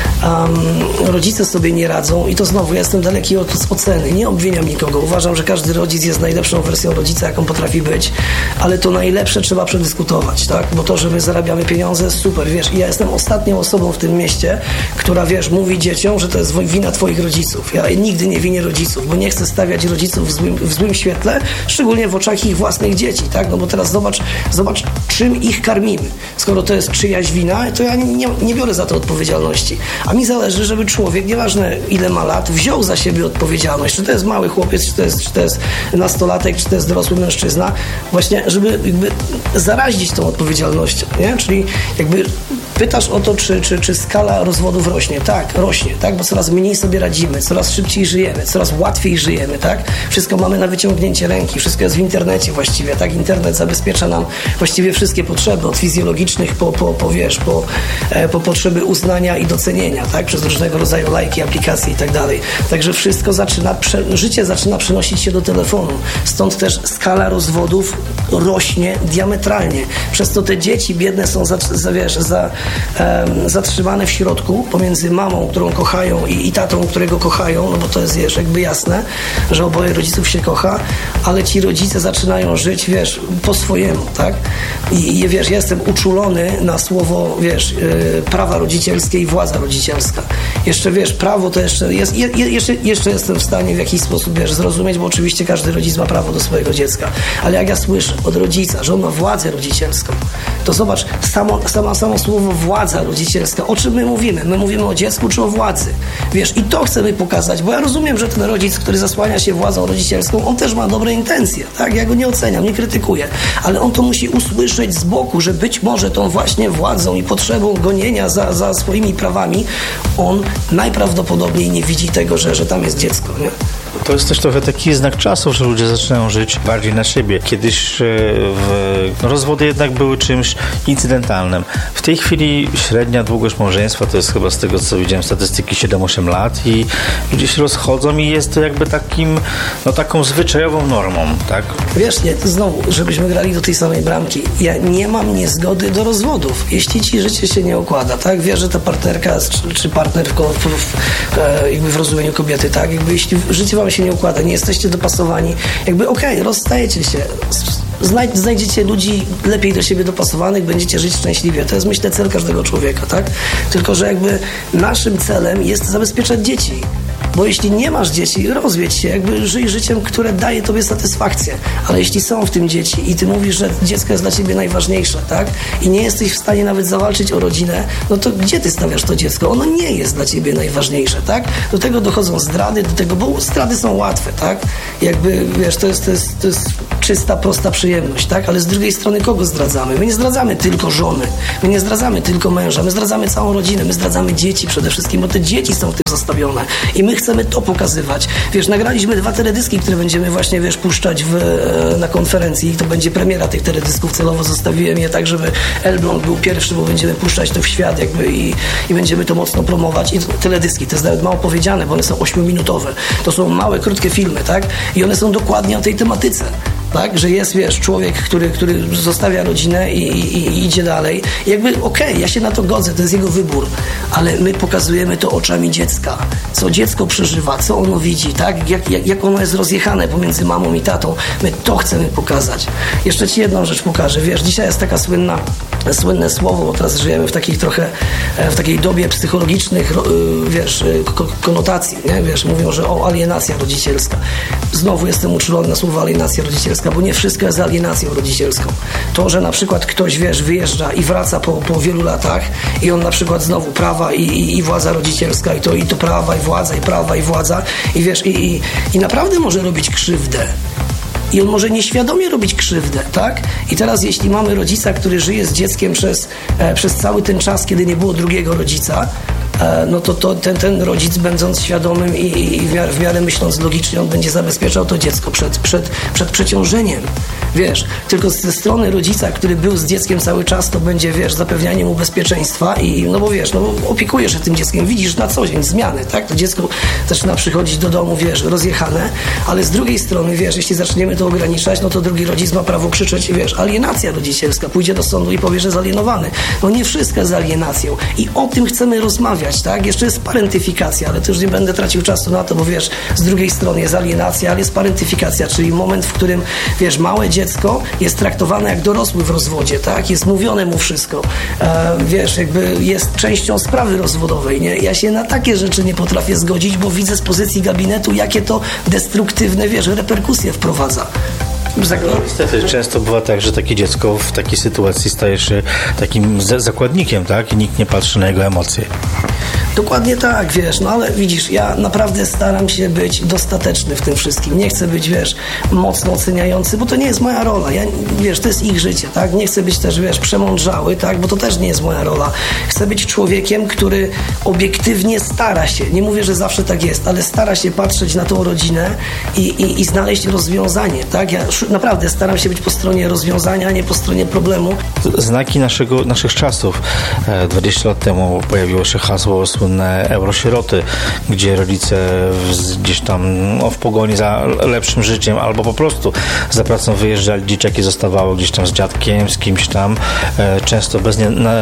Rodzice sobie nie radzą i to znowu, ja jestem daleki od oceny, nie obwiniam nikogo. Uważam, że każdy rodzic jest najlepszą wersją rodzica, jaką potrafi być, ale to najlepsze trzeba przedyskutować, tak? Bo to, że my zarabiamy pieniądze, super, wiesz, i ja jestem ostatnią osobą w tym mieście, która, wiesz, mówi dzieciom, że to jest wina twoich rodziców. Ja nigdy nie winię rodziców, bo nie chcę stawiać rodziców w złym świetle, szczególnie w oczach ich własnych dzieci, tak? No bo teraz zobacz, czym ich karmimy. Skoro to jest czyjaś wina, to ja nie biorę za to odpowiedzialności. A mi zależy, żeby człowiek, nieważne ile ma lat, wziął za siebie odpowiedzialność. Czy to jest mały chłopiec, czy to jest nastolatek, czy to jest dorosły mężczyzna. Właśnie, żeby jakby zarazić tą odpowiedzialnością, nie? Czyli jakby pytasz o to, czy skala rozwodów rośnie. Tak, rośnie, tak? Bo coraz mniej sobie radzimy, coraz szybciej żyjemy, coraz łatwiej żyjemy, tak? Wszystko mamy na wyciągnięcie ręki, wszystko jest w internecie właściwie, tak? Internet zabezpiecza nam właściwie wszystkie potrzeby, od fizjologicznych po potrzeby uznania i docenienia, tak? Przez różnego rodzaju lajki, aplikacje i tak dalej. Także wszystko życie zaczyna przenosić się do telefonu. Stąd też skala rozwodów rośnie diametralnie. Przez to te dzieci biedne są zatrzymane w środku pomiędzy mamą, którą kochają i tatą, którego kochają, no bo to jest, wiesz, jakby jasne, że oboje rodziców się kocha, ale ci rodzice zaczynają żyć, wiesz, po swojemu, tak? I wiesz, ja jestem uczulony na słowo, wiesz, prawa rodzicielskie i władza rodzicielska. Jeszcze, wiesz, prawo to jeszcze jestem w stanie w jakiś sposób, wiesz, zrozumieć, bo oczywiście każdy rodzic ma prawo do swojego dziecka, ale jak ja słyszę od rodzica, że on ma władzę rodzicielską, to zobacz, samo słowo władza rodzicielska, o czym my mówimy? My mówimy o dziecku czy o władzy? Wiesz, i to chcemy pokazać, bo ja rozumiem, że ten rodzic, który zasłania się władzą rodzicielską, on też ma dobre intencje, tak? Ja go nie oceniam, nie krytykuję, ale on to musi usłyszeć z boku, że być może tą właśnie władzą i potrzebą gonienia za swoimi prawami, on najprawdopodobniej nie widzi tego, że tam jest dziecko, nie? To jest też trochę taki znak czasu, że ludzie zaczynają żyć bardziej na siebie. Kiedyś rozwody jednak były czymś incydentalnym. W tej chwili średnia długość małżeństwa to jest chyba, z tego co widziałem statystyki, 7-8 lat i ludzie się rozchodzą i jest to jakby taką zwyczajową normą, tak? Wiesz, nie, znowu, żebyśmy grali do tej samej bramki. Ja nie mam niezgody do rozwodów. Jeśli ci życie się nie układa, tak? Wiesz, że ta partnerka czy partner jakby w rozumieniu kobiety, tak? Jakby jeśli życie wam się nie układa, nie jesteście dopasowani, jakby rozstajecie się. znajdziecie ludzi lepiej do siebie dopasowanych, będziecie żyć szczęśliwie. To jest, myślę, cel każdego człowieka, tak? Tylko że jakby naszym celem jest zabezpieczać dzieci. Bo jeśli nie masz dzieci, rozwiedź się, jakby żyj życiem, które daje tobie satysfakcję. Ale jeśli są w tym dzieci i ty mówisz, że dziecko jest dla ciebie najważniejsze, tak? I nie jesteś w stanie nawet zawalczyć o rodzinę, no to gdzie ty stawiasz to dziecko? Ono nie jest dla ciebie najważniejsze, tak? Do tego dochodzą zdrady, bo zdrady są łatwe, tak? Jakby, wiesz, to jest czysta, prosta przyjemność, tak? Ale z drugiej strony kogo zdradzamy? My nie zdradzamy tylko żony, my nie zdradzamy tylko męża, my zdradzamy całą rodzinę, my zdradzamy dzieci przede wszystkim, bo te dzieci są tym zostawione i my chcemy to pokazywać. Wiesz, nagraliśmy 2 teledyski, które będziemy właśnie, wiesz, puszczać na konferencji i to będzie premiera tych teledysków. Celowo zostawiłem je tak, żeby Elbląg był pierwszy, bo będziemy puszczać to w świat jakby i będziemy to mocno promować. I teledyski, to jest nawet mało powiedziane, bo one są 8-minutowe. To są małe, krótkie filmy, tak? I one są dokładnie o tej tematyce. Tak, że jest, wiesz, człowiek, który zostawia rodzinę i idzie dalej. I jakby okej, ja się na to godzę, to jest jego wybór, ale my pokazujemy to oczami dziecka. Co dziecko przeżywa, co ono widzi, tak? Jak ono jest rozjechane pomiędzy mamą i tatą. My to chcemy pokazać. Jeszcze ci jedną rzecz pokażę. Wiesz, dzisiaj jest taka słynne słowo, bo teraz żyjemy w takiej dobie psychologicznych, wiesz, konotacji, nie? Wiesz, mówią, że alienacja rodzicielska. Znowu jestem uczulony na słowo alienacja rodzicielska, bo nie wszystko jest alienacją rodzicielską. To, że na przykład ktoś, wiesz, wyjeżdża i wraca po wielu latach i on na przykład znowu prawa i władza rodzicielska i to prawa i władza i wiesz, i naprawdę może robić krzywdę. I on może nieświadomie robić krzywdę, tak? I teraz jeśli mamy rodzica, który żyje z dzieckiem przez cały ten czas, kiedy nie było drugiego rodzica, no to ten rodzic, będąc świadomym i w miarę myśląc logicznie, on będzie zabezpieczał to dziecko przed przeciążeniem. Wiesz, tylko ze strony rodzica, który był z dzieckiem cały czas, to będzie, wiesz, zapewnianie mu bezpieczeństwa no bo wiesz, opiekujesz się tym dzieckiem, widzisz na co dzień zmiany, tak? To dziecko zaczyna przychodzić do domu, wiesz, rozjechane, ale z drugiej strony, wiesz, jeśli zaczniemy to ograniczać, no to drugi rodzic ma prawo krzyczeć, wiesz, alienacja rodzicielska, pójdzie do sądu i powie, że jest alienowany. No nie wszystko jest alienacją i o tym chcemy rozmawiać, tak? Jeszcze jest parentyfikacja, ale to już nie będę tracił czasu na to, bo wiesz, z drugiej strony jest alienacja, ale jest parentyfikacja, czyli moment, w którym, wiesz, małe dziecko jest traktowane jak dorosły w rozwodzie, tak? Jest mówione mu wszystko. Wiesz, jakby jest częścią sprawy rozwodowej, nie? Ja się na takie rzeczy nie potrafię zgodzić, bo widzę z pozycji gabinetu, jakie to destruktywne, wiesz, reperkusje wprowadza. Niestety często bywa tak, że takie dziecko w takiej sytuacji staje się takim zakładnikiem, tak? I nikt nie patrzy na jego emocje. Dokładnie tak, wiesz, no ale widzisz, ja naprawdę staram się być dostateczny w tym wszystkim. Nie chcę być, wiesz, mocno oceniający, bo to nie jest moja rola. Wiesz, to jest ich życie, tak? Nie chcę być też, wiesz, przemądrzały, tak? Bo to też nie jest moja rola. Chcę być człowiekiem, który obiektywnie stara się, nie mówię, że zawsze tak jest, ale stara się patrzeć na tą rodzinę i znaleźć rozwiązanie, tak? Ja naprawdę staram się być po stronie rozwiązania, a nie po stronie problemu. Znaki naszych czasów. 20 lat temu pojawiło się hasło słynne eurosieroty, gdzie rodzice gdzieś tam w pogoni za lepszym życiem albo po prostu za pracą wyjeżdżali, dzieciaki zostawały gdzieś tam z dziadkiem, z kimś tam, często bez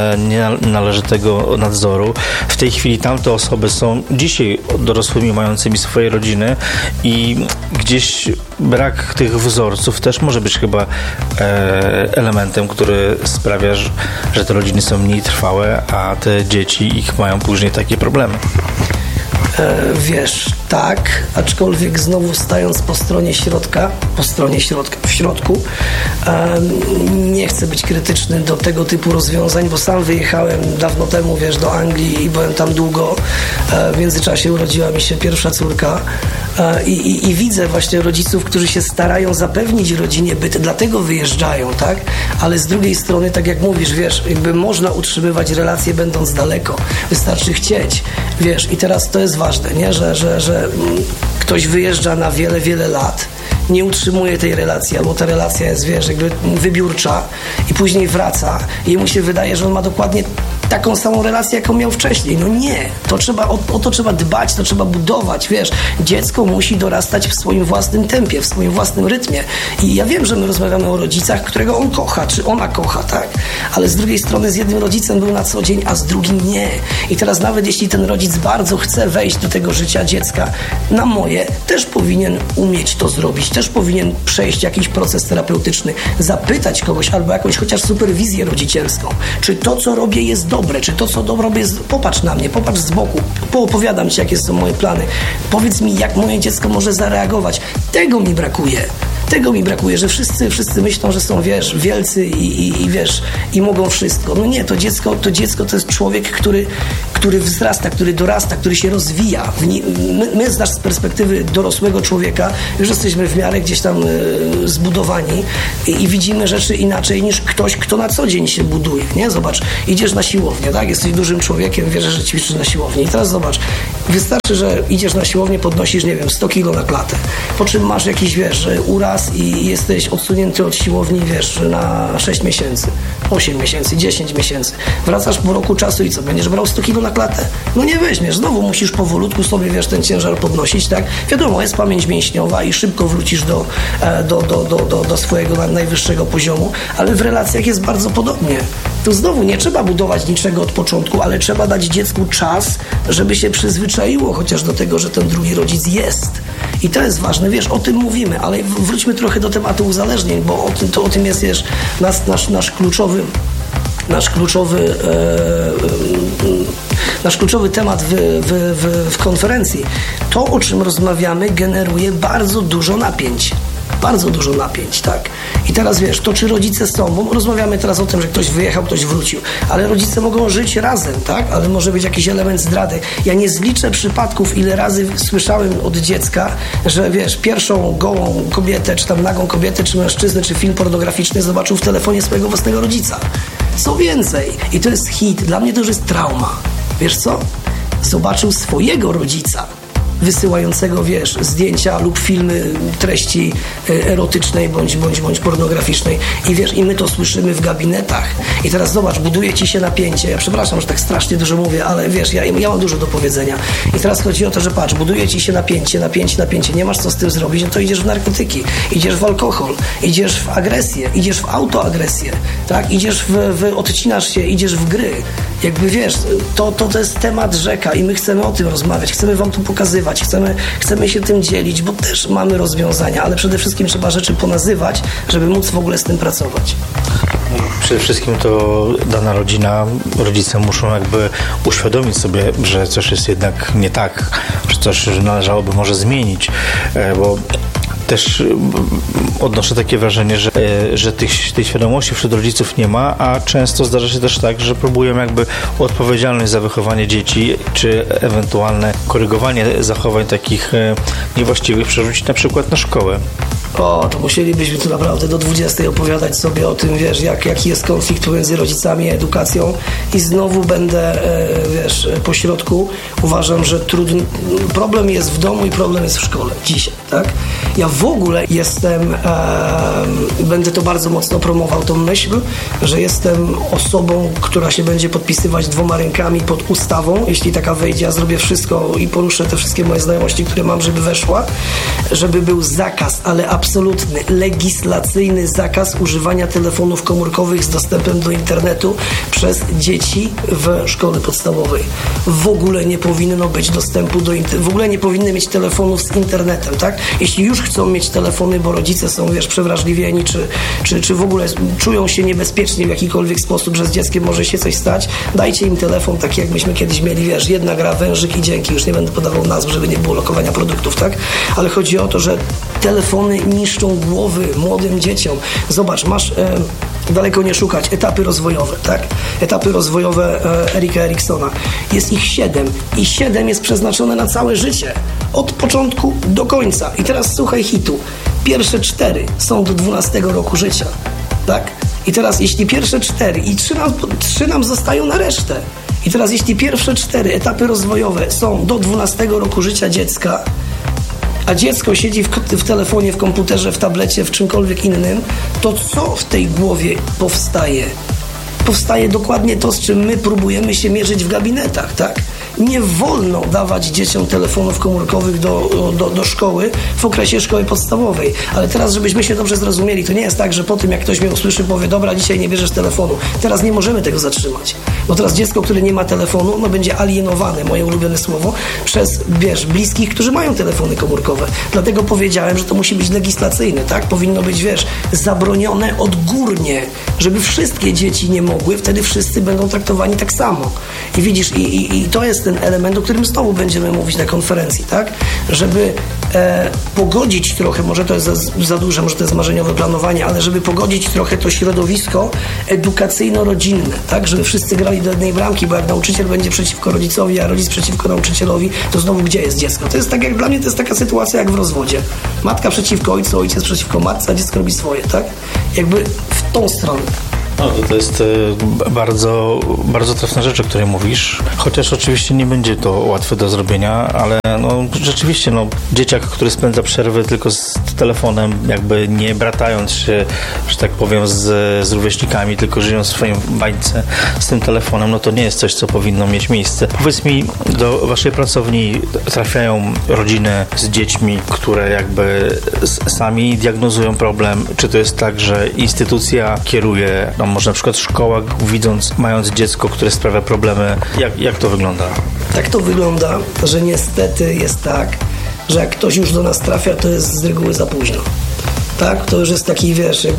należytego nadzoru. W tej chwili tamte osoby są dzisiaj dorosłymi, mającymi swoje rodziny i gdzieś brak tych wzorców też może być chyba elementem, który sprawia, że te rodziny są mniej trwałe, a te dzieci ich mają później takie problemy. Wiesz, tak, aczkolwiek znowu stając po stronie środka, w środku, nie chcę być krytyczny do tego typu rozwiązań, bo sam wyjechałem dawno temu, wiesz, do Anglii i byłem tam długo. W międzyczasie urodziła mi się pierwsza córka i widzę właśnie rodziców, którzy się starają zapewnić rodzinie byt, dlatego wyjeżdżają, tak? Ale z drugiej strony, tak jak mówisz, wiesz, jakby można utrzymywać relacje będąc daleko. Wystarczy chcieć, wiesz, i teraz to jest ważne, nie? Że ktoś wyjeżdża na wiele, wiele lat, nie utrzymuje tej relacji, albo ta relacja jest, wiesz, jakby wybiórcza i później wraca i mu się wydaje, że on ma dokładnie taką samą relację, jaką miał wcześniej. No nie, o to trzeba dbać, to trzeba budować, wiesz. Dziecko musi dorastać w swoim własnym tempie, w swoim własnym rytmie. I ja wiem, że my rozmawiamy o rodzicach, którego on kocha, czy ona kocha, tak? Ale z drugiej strony z jednym rodzicem był na co dzień, a z drugim nie. I teraz nawet jeśli ten rodzic bardzo chce wejść do tego życia dziecka, na moje też powinien umieć to zrobić, też powinien przejść jakiś proces terapeutyczny, zapytać kogoś albo jakąś chociaż superwizję rodzicielską, czy to, co robię, jest dobre, czy to, co robię, jest... Popatrz na mnie, popatrz z boku, poopowiadam ci, jakie są moje plany. Powiedz mi, jak moje dziecko może zareagować. Tego mi brakuje, że wszyscy myślą, że są, wiesz, wielcy i wiesz, i mogą wszystko. No nie, to dziecko to jest człowiek, który wzrasta, który dorasta, który się rozwija. My z perspektywy dorosłego człowieka już jesteśmy w miarę gdzieś tam zbudowani i widzimy rzeczy inaczej niż ktoś, kto na co dzień się buduje, nie? Zobacz, idziesz na siłownię, tak? Jesteś dużym człowiekiem, wierzę, że ćwiczysz na siłowni. I teraz zobacz, wystarczy, że idziesz na siłownię, podnosisz, nie wiem, 100 kilo na klatę, po czym masz jakiś, wiesz, uraz i jesteś odsunięty od siłowni, wiesz, na 6 miesięcy, 8 miesięcy, 10 miesięcy. Wracasz po roku czasu i co? Będziesz brał 100 kilo na klatę? No nie weźmiesz. Znowu musisz powolutku sobie, wiesz, ten ciężar podnosić, tak? Wiadomo, jest pamięć mięśniowa i szybko wrócisz do swojego najwyższego poziomu, ale w relacjach jest bardzo podobnie. Tu znowu nie trzeba budować niczego od początku, ale trzeba dać dziecku czas, żeby się przyzwyczaiło chociaż do tego, że ten drugi rodzic jest. I to jest ważne, wiesz, o tym mówimy, ale wróćmy trochę do tematu uzależnień, bo o tym jest, wiesz, nasz kluczowy temat w konferencji. To, o czym rozmawiamy, generuje bardzo dużo napięć. Tak. I teraz wiesz, to czy rodzice są, bo rozmawiamy teraz o tym, że ktoś wyjechał, ktoś wrócił, ale rodzice mogą żyć razem, tak? Ale może być jakiś element zdrady. Ja nie zliczę przypadków, ile razy słyszałem od dziecka, że wiesz, pierwszą gołą kobietę, czy tam nagą kobietę, czy mężczyznę, czy film pornograficzny zobaczył w telefonie swojego własnego rodzica. Co więcej, i to jest hit, dla mnie to już jest trauma. Wiesz co? Zobaczył swojego rodzica wysyłającego, wiesz, zdjęcia lub filmy treści erotycznej bądź pornograficznej i wiesz, i my to słyszymy w gabinetach. I teraz zobacz, buduje ci się napięcie. Ja przepraszam, że tak strasznie dużo mówię, ale wiesz, ja mam dużo do powiedzenia. I teraz chodzi o to, że patrz, buduje ci się napięcie, nie masz co z tym zrobić, no to idziesz w narkotyki, idziesz w alkohol, idziesz w agresję, idziesz w autoagresję, tak? Idziesz odcinasz się, idziesz w gry. Jakby wiesz, to jest temat rzeka i my chcemy o tym rozmawiać, chcemy wam to pokazywać, chcemy się tym dzielić, bo też mamy rozwiązania, ale przede wszystkim trzeba rzeczy ponazywać, żeby móc w ogóle z tym pracować. Przede wszystkim to dana rodzina, rodzice muszą jakby uświadomić sobie, że coś jest jednak nie tak, że coś należałoby może zmienić, bo też odnoszę takie wrażenie, że tej świadomości wśród rodziców nie ma, a często zdarza się też tak, że próbują jakby odpowiedzialność za wychowanie dzieci, czy ewentualne korygowanie zachowań takich niewłaściwych przerzucić na przykład na szkołę. O, to musielibyśmy tu naprawdę do 20 opowiadać sobie o tym, wiesz, jaki jest konflikt pomiędzy rodzicami a edukacją i znowu będę, wiesz, po środku. Uważam, że problem jest w domu i problem jest w szkole dzisiaj, tak? Ja w ogóle będę to bardzo mocno promował, tą myśl, że jestem osobą, która się będzie podpisywać 2 rękami pod ustawą, jeśli taka wejdzie, ja zrobię wszystko i poruszę te wszystkie moje znajomości, które mam, żeby weszła, żeby był zakaz, ale absolutny, legislacyjny zakaz używania telefonów komórkowych z dostępem do internetu przez dzieci w szkole podstawowej. W ogóle nie powinno być dostępu do internetu, w ogóle nie powinny mieć telefonów z internetem, tak? Jeśli już chcą mieć telefony, bo rodzice są, wiesz, przewrażliwieni, czy w ogóle czują się niebezpiecznie w jakikolwiek sposób, że z dzieckiem może się coś stać, dajcie im telefon, taki jak myśmy kiedyś mieli, wiesz, jedna gra, wężyk i dzięki, już nie będę podawał nazw, żeby nie było lokowania produktów, tak? Ale chodzi o to, że telefony niszczą głowy młodym dzieciom. Zobacz, masz daleko nie szukać, etapy rozwojowe, tak? Etapy rozwojowe Erika Eriksona. Jest ich 7 i 7 jest przeznaczone na całe życie. Od początku do końca. I teraz słuchaj hitu. Pierwsze 4 są do 12 roku życia, tak? I teraz jeśli pierwsze 4 i 3 nam zostają na resztę. I teraz jeśli pierwsze 4 etapy rozwojowe są do 12 roku życia dziecka, a dziecko siedzi w telefonie, w komputerze, w tablecie, w czymkolwiek innym, to co w tej głowie powstaje? Powstaje dokładnie to, z czym my próbujemy się mierzyć w gabinetach, tak? nie wolno dawać dzieciom telefonów komórkowych do szkoły w okresie szkoły podstawowej. Ale teraz, żebyśmy się dobrze zrozumieli, to nie jest tak, że po tym, jak ktoś mnie usłyszy, powie, dobra, dzisiaj nie bierzesz telefonu. Teraz nie możemy tego zatrzymać. Bo teraz dziecko, które nie ma telefonu, no będzie alienowane, moje ulubione słowo, przez, bliskich, którzy mają telefony komórkowe. Dlatego powiedziałem, że to musi być legislacyjne, tak? Powinno być, zabronione odgórnie, żeby wszystkie dzieci nie mogły, wtedy wszyscy będą traktowani tak samo. I widzisz, i to jest ten element, o którym znowu będziemy mówić na konferencji, tak? Żeby pogodzić trochę, może to jest za duże, może to jest marzeniowe planowanie, ale żeby pogodzić trochę to środowisko edukacyjno-rodzinne, tak? Żeby wszyscy grali do jednej bramki, bo jak nauczyciel będzie przeciwko rodzicowi, a rodzic przeciwko nauczycielowi, to znowu gdzie jest dziecko? To jest tak, jak dla mnie to jest taka sytuacja jak w rozwodzie. Matka przeciwko ojcu, ojciec przeciwko matce, a dziecko robi swoje, tak? Jakby w tą stronę. No to jest bardzo, bardzo trafna rzecz, o której mówisz, chociaż oczywiście nie będzie to łatwe do zrobienia, ale rzeczywiście dzieciak, który spędza przerwy tylko z telefonem, jakby nie bratając się, że tak powiem, z rówieśnikami, tylko żyjąc w swoim bańce z tym telefonem, to nie jest coś, co powinno mieć miejsce. Powiedz mi, do waszej pracowni trafiają rodziny z dziećmi, które jakby sami diagnozują problem, czy to jest tak, że instytucja kieruje, może na przykład szkoła, mając dziecko, które sprawia problemy. Jak to wygląda? Tak to wygląda, że niestety jest tak, że jak ktoś już do nas trafia, to jest z reguły za późno. Tak? To już jest taki,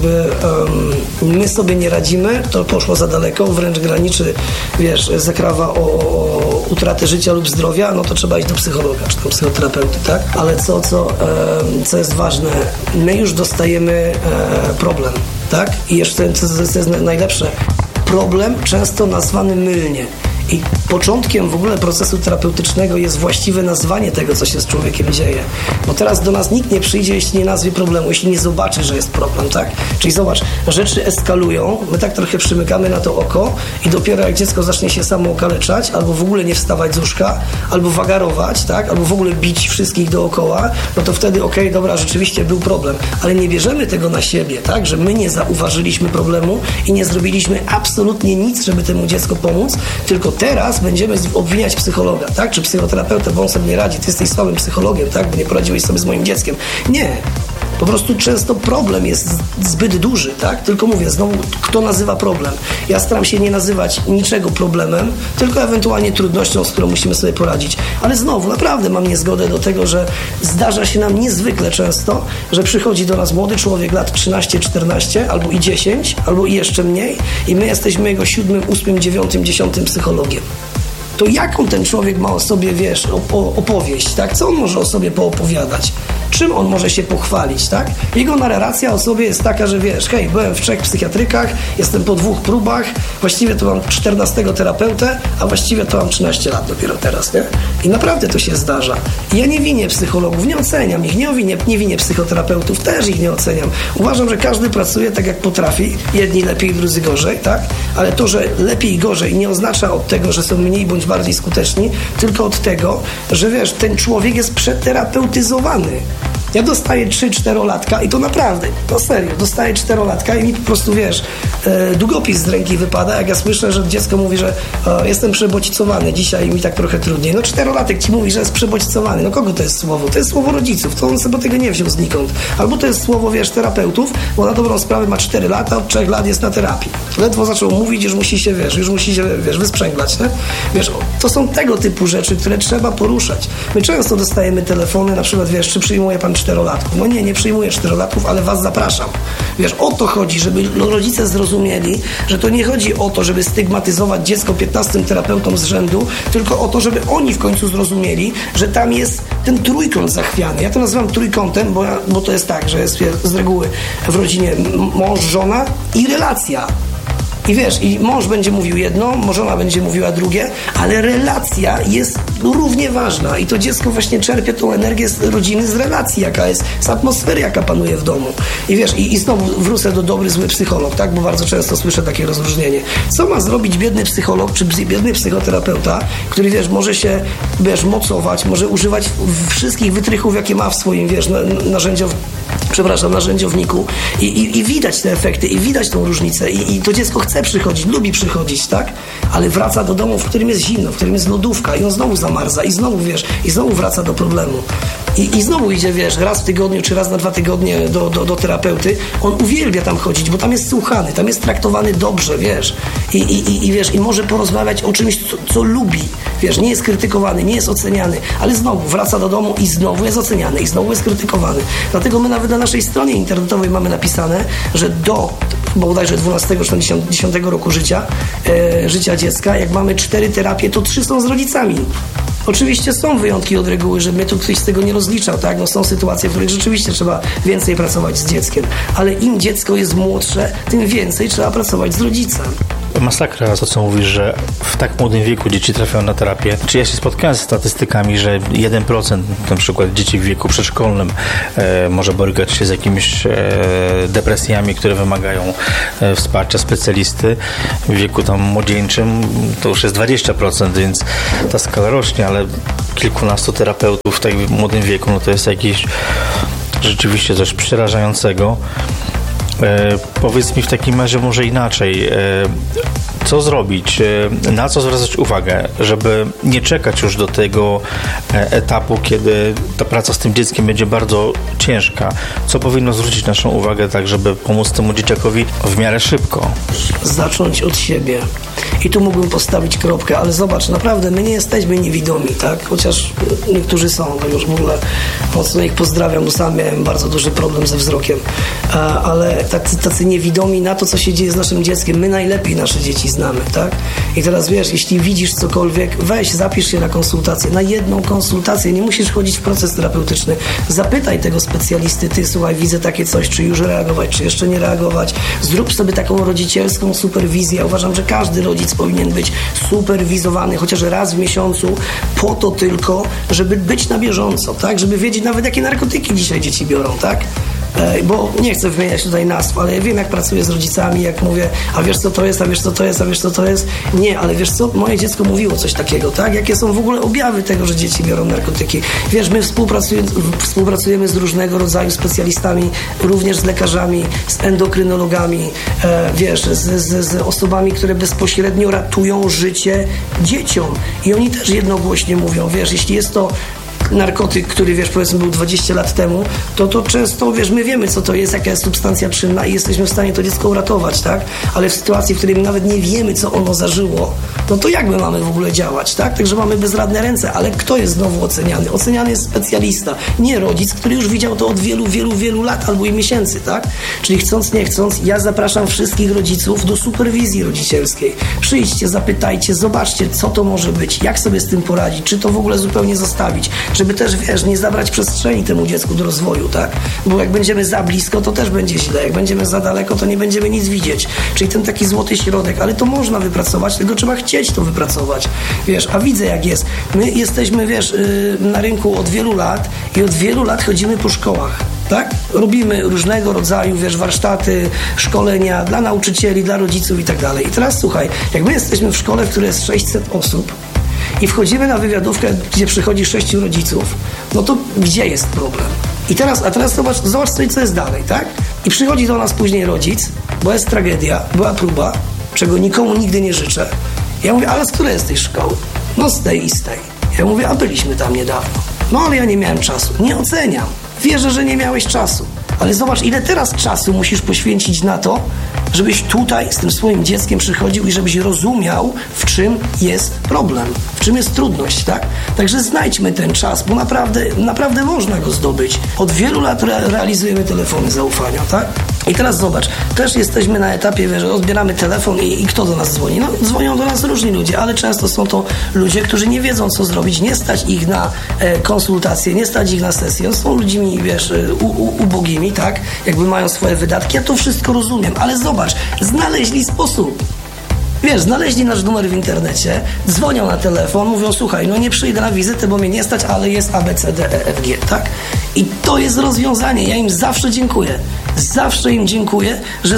my sobie nie radzimy, to poszło za daleko, wręcz graniczy, zakrawa o utratę życia lub zdrowia, to trzeba iść do psychologa, czy do psychoterapeuty, tak? Ale co jest ważne, my już dostajemy problem, tak? I jeszcze, co jest najlepsze, problem często nazwany mylnie. I początkiem w ogóle procesu terapeutycznego jest właściwe nazwanie tego, co się z człowiekiem dzieje. Bo teraz do nas nikt nie przyjdzie, jeśli nie nazwie problemu, jeśli nie zobaczy, że jest problem, tak? Czyli zobacz, rzeczy eskalują, my tak trochę przymykamy na to oko i dopiero jak dziecko zacznie się samo okaleczać, albo w ogóle nie wstawać z łóżka, albo wagarować, tak? Albo w ogóle bić wszystkich dookoła, to wtedy dobra, rzeczywiście był problem. Ale nie bierzemy tego na siebie, tak? Że my nie zauważyliśmy problemu i nie zrobiliśmy absolutnie nic, żeby temu dziecku pomóc, tylko teraz będziemy obwiniać psychologa, tak? Czy psychoterapeutę, bo on sobie nie radzi, ty jesteś słabym psychologiem, tak? Bo nie poradziłeś sobie z moim dzieckiem. Nie. Po prostu często problem jest zbyt duży, tak? Tylko mówię, znowu, kto nazywa problem? Ja staram się nie nazywać niczego problemem, tylko ewentualnie trudnością, z którą musimy sobie poradzić. Ale znowu, naprawdę mam niezgodę do tego, że zdarza się nam niezwykle często, że przychodzi do nas młody człowiek lat 13, 14, albo i 10, albo i jeszcze mniej i my jesteśmy jego 7, 8, 9, 10 psychologiem. To jaką ten człowiek ma o sobie, opowieść, tak? Co on może o sobie poopowiadać? Czym on może się pochwalić, tak? Jego narracja o sobie jest taka, że hej, byłem w 3 psychiatrykach, jestem po 2 próbach, właściwie to mam 14 terapeutę, a właściwie to mam 13 lat dopiero teraz, nie? I naprawdę to się zdarza. I ja nie winię psychologów, nie oceniam ich, nie winię psychoterapeutów, też ich nie oceniam. Uważam, że każdy pracuje tak, jak potrafi, jedni lepiej, drudzy gorzej, tak? Ale to, że lepiej i gorzej nie oznacza od tego, że są mniej bądź bardziej skuteczni, tylko od tego, że ten człowiek jest przeterapeutyzowany. Ja dostaję 3-4-latka i to naprawdę, serio, dostaję 4-latka i mi po prostu, długopis z ręki wypada, jak ja słyszę, że dziecko mówi, że jestem przebodźcowany dzisiaj i mi tak trochę trudniej. 4-latek ci mówi, że jest przebodźcowany. Kogo to jest słowo? To jest słowo rodziców, to on sobie tego nie wziął znikąd. Albo to jest słowo, terapeutów, bo na dobrą sprawę ma 4 lata, od 3 lat jest na terapii. Ledwo zaczął mówić, już musi się, wysprzęglać, nie? To są tego typu rzeczy, które trzeba poruszać. My często dostajemy telefony, na przykład, czy przyjmuje pan 4-latków? Nie przyjmuję 4-latków, ale was zapraszam. O to chodzi, żeby rodzice zrozumieli, że to nie chodzi o to, żeby stygmatyzować dziecko 15 terapeutom z rzędu, tylko o to, żeby oni w końcu zrozumieli, że tam jest ten trójkąt zachwiany. Ja to nazywam trójkątem, bo to jest tak, że jest z reguły w rodzinie mąż, żona i relacja. I mąż będzie mówił jedno, żona będzie mówiła drugie, ale relacja jest równie ważna i to dziecko właśnie czerpie tą energię z rodziny, z relacji, jaka jest, z atmosfery, jaka panuje w domu. I znowu wrócę do dobry, zły psycholog, tak? Bo bardzo często słyszę takie rozróżnienie. Co ma zrobić biedny psycholog, czy biedny psychoterapeuta, który, może się, mocować, może używać wszystkich wytrychów, jakie ma w swoim, narzędziowniku i widać te efekty, i widać tą różnicę i to dziecko chce przychodzić, lubi przychodzić, tak? Ale wraca do domu, w którym jest zimno, w którym jest lodówka i on znowu zamarza i znowu, i znowu wraca do problemu. I znowu idzie, raz w tygodniu, czy raz na 2 tygodnie do terapeuty. On uwielbia tam chodzić, bo tam jest słuchany, tam jest traktowany dobrze, I może porozmawiać o czymś, co lubi, nie jest krytykowany, nie jest oceniany, ale znowu wraca do domu i znowu jest oceniany, i znowu jest krytykowany. Dlatego my nawet na naszej stronie internetowej mamy napisane, że do bodajże 12 czy 10 roku życia dziecka, jak mamy 4 terapie, to 3 są z rodzicami. Oczywiście są wyjątki od reguły, że mnie tu ktoś z tego nie rozliczał, tak? Są sytuacje, w których rzeczywiście trzeba więcej pracować z dzieckiem, ale im dziecko jest młodsze, tym więcej trzeba pracować z rodzicem. Masakra to, co mówisz, że w tak młodym wieku dzieci trafiają na terapię. Czy ja się spotkałem z statystykami, że 1% na przykład dzieci w wieku przedszkolnym może borykać się z jakimiś depresjami, które wymagają wsparcia specjalisty. W wieku tam młodzieńczym to już jest 20%, więc ta skala rośnie, ale kilkunastu terapeutów w tak młodym wieku, to jest jakieś rzeczywiście coś przerażającego. Powiedz mi w takim razie może inaczej, co zrobić, na co zwracać uwagę, żeby nie czekać już do tego etapu, kiedy ta praca z tym dzieckiem będzie bardzo ciężka. Co powinno zwrócić naszą uwagę tak, żeby pomóc temu dzieciakowi w miarę szybko? Zacząć od siebie. I tu mógłbym postawić kropkę, ale zobacz, naprawdę my nie jesteśmy niewidomi, tak? Chociaż niektórzy są, to już w ogóle mocno ich pozdrawiam, bo sam miałem bardzo duży problem ze wzrokiem. Ale tacy niewidomi na to, co się dzieje z naszym dzieckiem, my najlepiej nasze dzieci znamy, tak? I teraz jeśli widzisz cokolwiek, weź, zapisz się na konsultację, na jedną konsultację, nie musisz chodzić w proces terapeutyczny. Zapytaj tego specjalisty, ty słuchaj, widzę takie coś, czy już reagować, czy jeszcze nie reagować. Zrób sobie taką rodzicielską superwizję. Ja uważam, że każdy rodzic powinien być superwizowany chociaż raz w miesiącu po to tylko, żeby być na bieżąco, tak? Żeby wiedzieć nawet, jakie narkotyki dzisiaj dzieci biorą, tak? Bo nie chcę wymieniać tutaj nazw, ale ja wiem, jak pracuję z rodzicami, jak mówię, a wiesz co to jest, a wiesz co to jest, a wiesz co to jest. Nie, ale wiesz co, moje dziecko mówiło coś takiego, tak? Jakie są w ogóle objawy tego, że dzieci biorą narkotyki. Wiesz, my współpracujemy z różnego rodzaju specjalistami, również z lekarzami, z endokrynologami, z osobami, które bezpośrednio ratują życie dzieciom. I oni też jednogłośnie mówią, jeśli jest to narkotyk, który, powiedzmy był 20 lat temu, to często, my wiemy, co to jest, jaka jest substancja czynna i jesteśmy w stanie to dziecko uratować, tak? Ale w sytuacji, w której my nawet nie wiemy, co ono zażyło, to jak my mamy w ogóle działać, tak? Także mamy bezradne ręce, ale kto jest znowu oceniany? Oceniany jest specjalista, nie rodzic, który już widział to od wielu lat albo i miesięcy, tak? Czyli chcąc, nie chcąc, ja zapraszam wszystkich rodziców do superwizji rodzicielskiej. Przyjdźcie, zapytajcie, zobaczcie, co to może być, jak sobie z tym poradzić, czy to w ogóle zupełnie zostawić, żeby też, nie zabrać przestrzeni temu dziecku do rozwoju, tak? Bo jak będziemy za blisko, to też będzie źle. Jak będziemy za daleko, to nie będziemy nic widzieć. Czyli ten taki złoty środek, ale to można wypracować, tylko trzeba chcieć to wypracować. A widzę, jak jest. My jesteśmy, na rynku od wielu lat i od wielu lat chodzimy po szkołach. Tak? Robimy różnego rodzaju, warsztaty, szkolenia dla nauczycieli, dla rodziców i tak dalej. I teraz słuchaj, jak my jesteśmy w szkole, w której jest 600 osób, i wchodzimy na wywiadówkę, gdzie przychodzi 6 rodziców, to gdzie jest problem? A teraz zobacz co jest dalej, tak? I przychodzi do nas później rodzic, bo jest tragedia, była próba, czego nikomu nigdy nie życzę. Ja mówię, ale z której jest tej szkoły? Z tej i z tej. Ja mówię, a byliśmy tam niedawno. Ale ja nie miałem czasu. Nie oceniam. Wierzę, że nie miałeś czasu. Ale zobacz, ile teraz czasu musisz poświęcić na to, żebyś tutaj z tym swoim dzieckiem przychodził i żebyś rozumiał, w czym jest problem, w czym jest trudność, tak? Także znajdźmy ten czas, bo naprawdę można go zdobyć. Od wielu lat realizujemy telefony zaufania, tak? I teraz zobacz, też jesteśmy na etapie, że odbieramy telefon i kto do nas dzwoni? Dzwonią do nas różni ludzie, ale często są to ludzie, którzy nie wiedzą, co zrobić, nie stać ich na konsultacje, nie stać ich na sesję, są ludźmi, ubogimi, tak? Jakby mają swoje wydatki, ja to wszystko rozumiem, ale zobacz, znaleźli sposób. Znaleźli nasz numer w internecie, dzwonią na telefon, mówią, słuchaj, nie przyjdę na wizytę, bo mnie nie stać, ale jest A, B, C, D, E, F, G, tak? I to jest rozwiązanie, ja im zawsze dziękuję. Zawsze im dziękuję,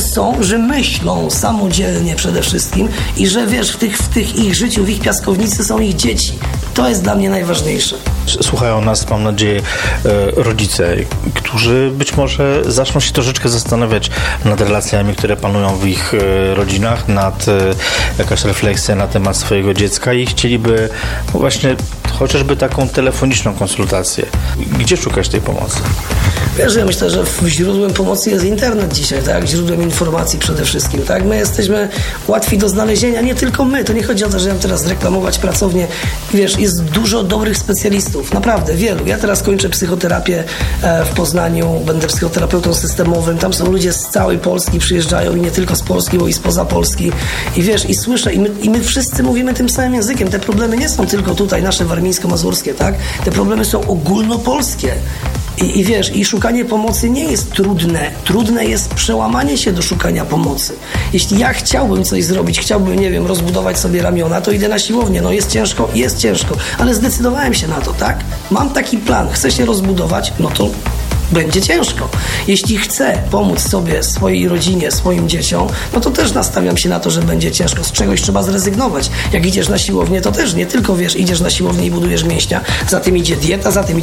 że myślą samodzielnie przede wszystkim i że w ich życiu, w ich piaskownicy są ich dzieci. To jest dla mnie najważniejsze. Słuchają nas, mam nadzieję, rodzice, którzy być może zaczną się troszeczkę zastanawiać nad relacjami, które panują w ich rodzinach, nad jakaś refleksja na temat swojego dziecka i chcieliby właśnie chociażby taką telefoniczną konsultację. Gdzie szukać tej pomocy? Wiesz, ja myślę, że źródłem pomocy jest internet dzisiaj, tak? Źródłem informacji przede wszystkim, tak? My jesteśmy łatwi do znalezienia, nie tylko my. To nie chodzi o to, że ja teraz reklamować pracownię. Wiesz, jest dużo dobrych specjalistów, naprawdę, wielu. Ja teraz kończę psychoterapię w Poznaniu, będę psychoterapeutą systemowym. Tam są ludzie z całej Polski, przyjeżdżają i nie tylko z Polski, bo i spoza Polski. I wiesz, i słyszę, i my wszyscy mówimy tym samym językiem. Te problemy nie są tylko tutaj, nasze warmińsko-mazurskie, tak? Te problemy są ogólnopolskie. I wiesz, i szukanie pomocy nie jest trudne. Trudne jest przełamanie się do szukania pomocy. Jeśli ja chciałbym coś zrobić, chciałbym, nie wiem, rozbudować sobie ramiona, to idę na siłownię. No jest ciężko, ale zdecydowałem się na to, tak? Mam taki plan, chcę się rozbudować, no to będzie ciężko. Jeśli chcę pomóc sobie, swojej rodzinie, swoim dzieciom, no to też nastawiam się na to, że będzie ciężko. Z czegoś trzeba zrezygnować. Jak idziesz na siłownię, to też nie tylko, wiesz, idziesz na siłownię i budujesz mięśnia, za tym idzie dieta, za tym idzie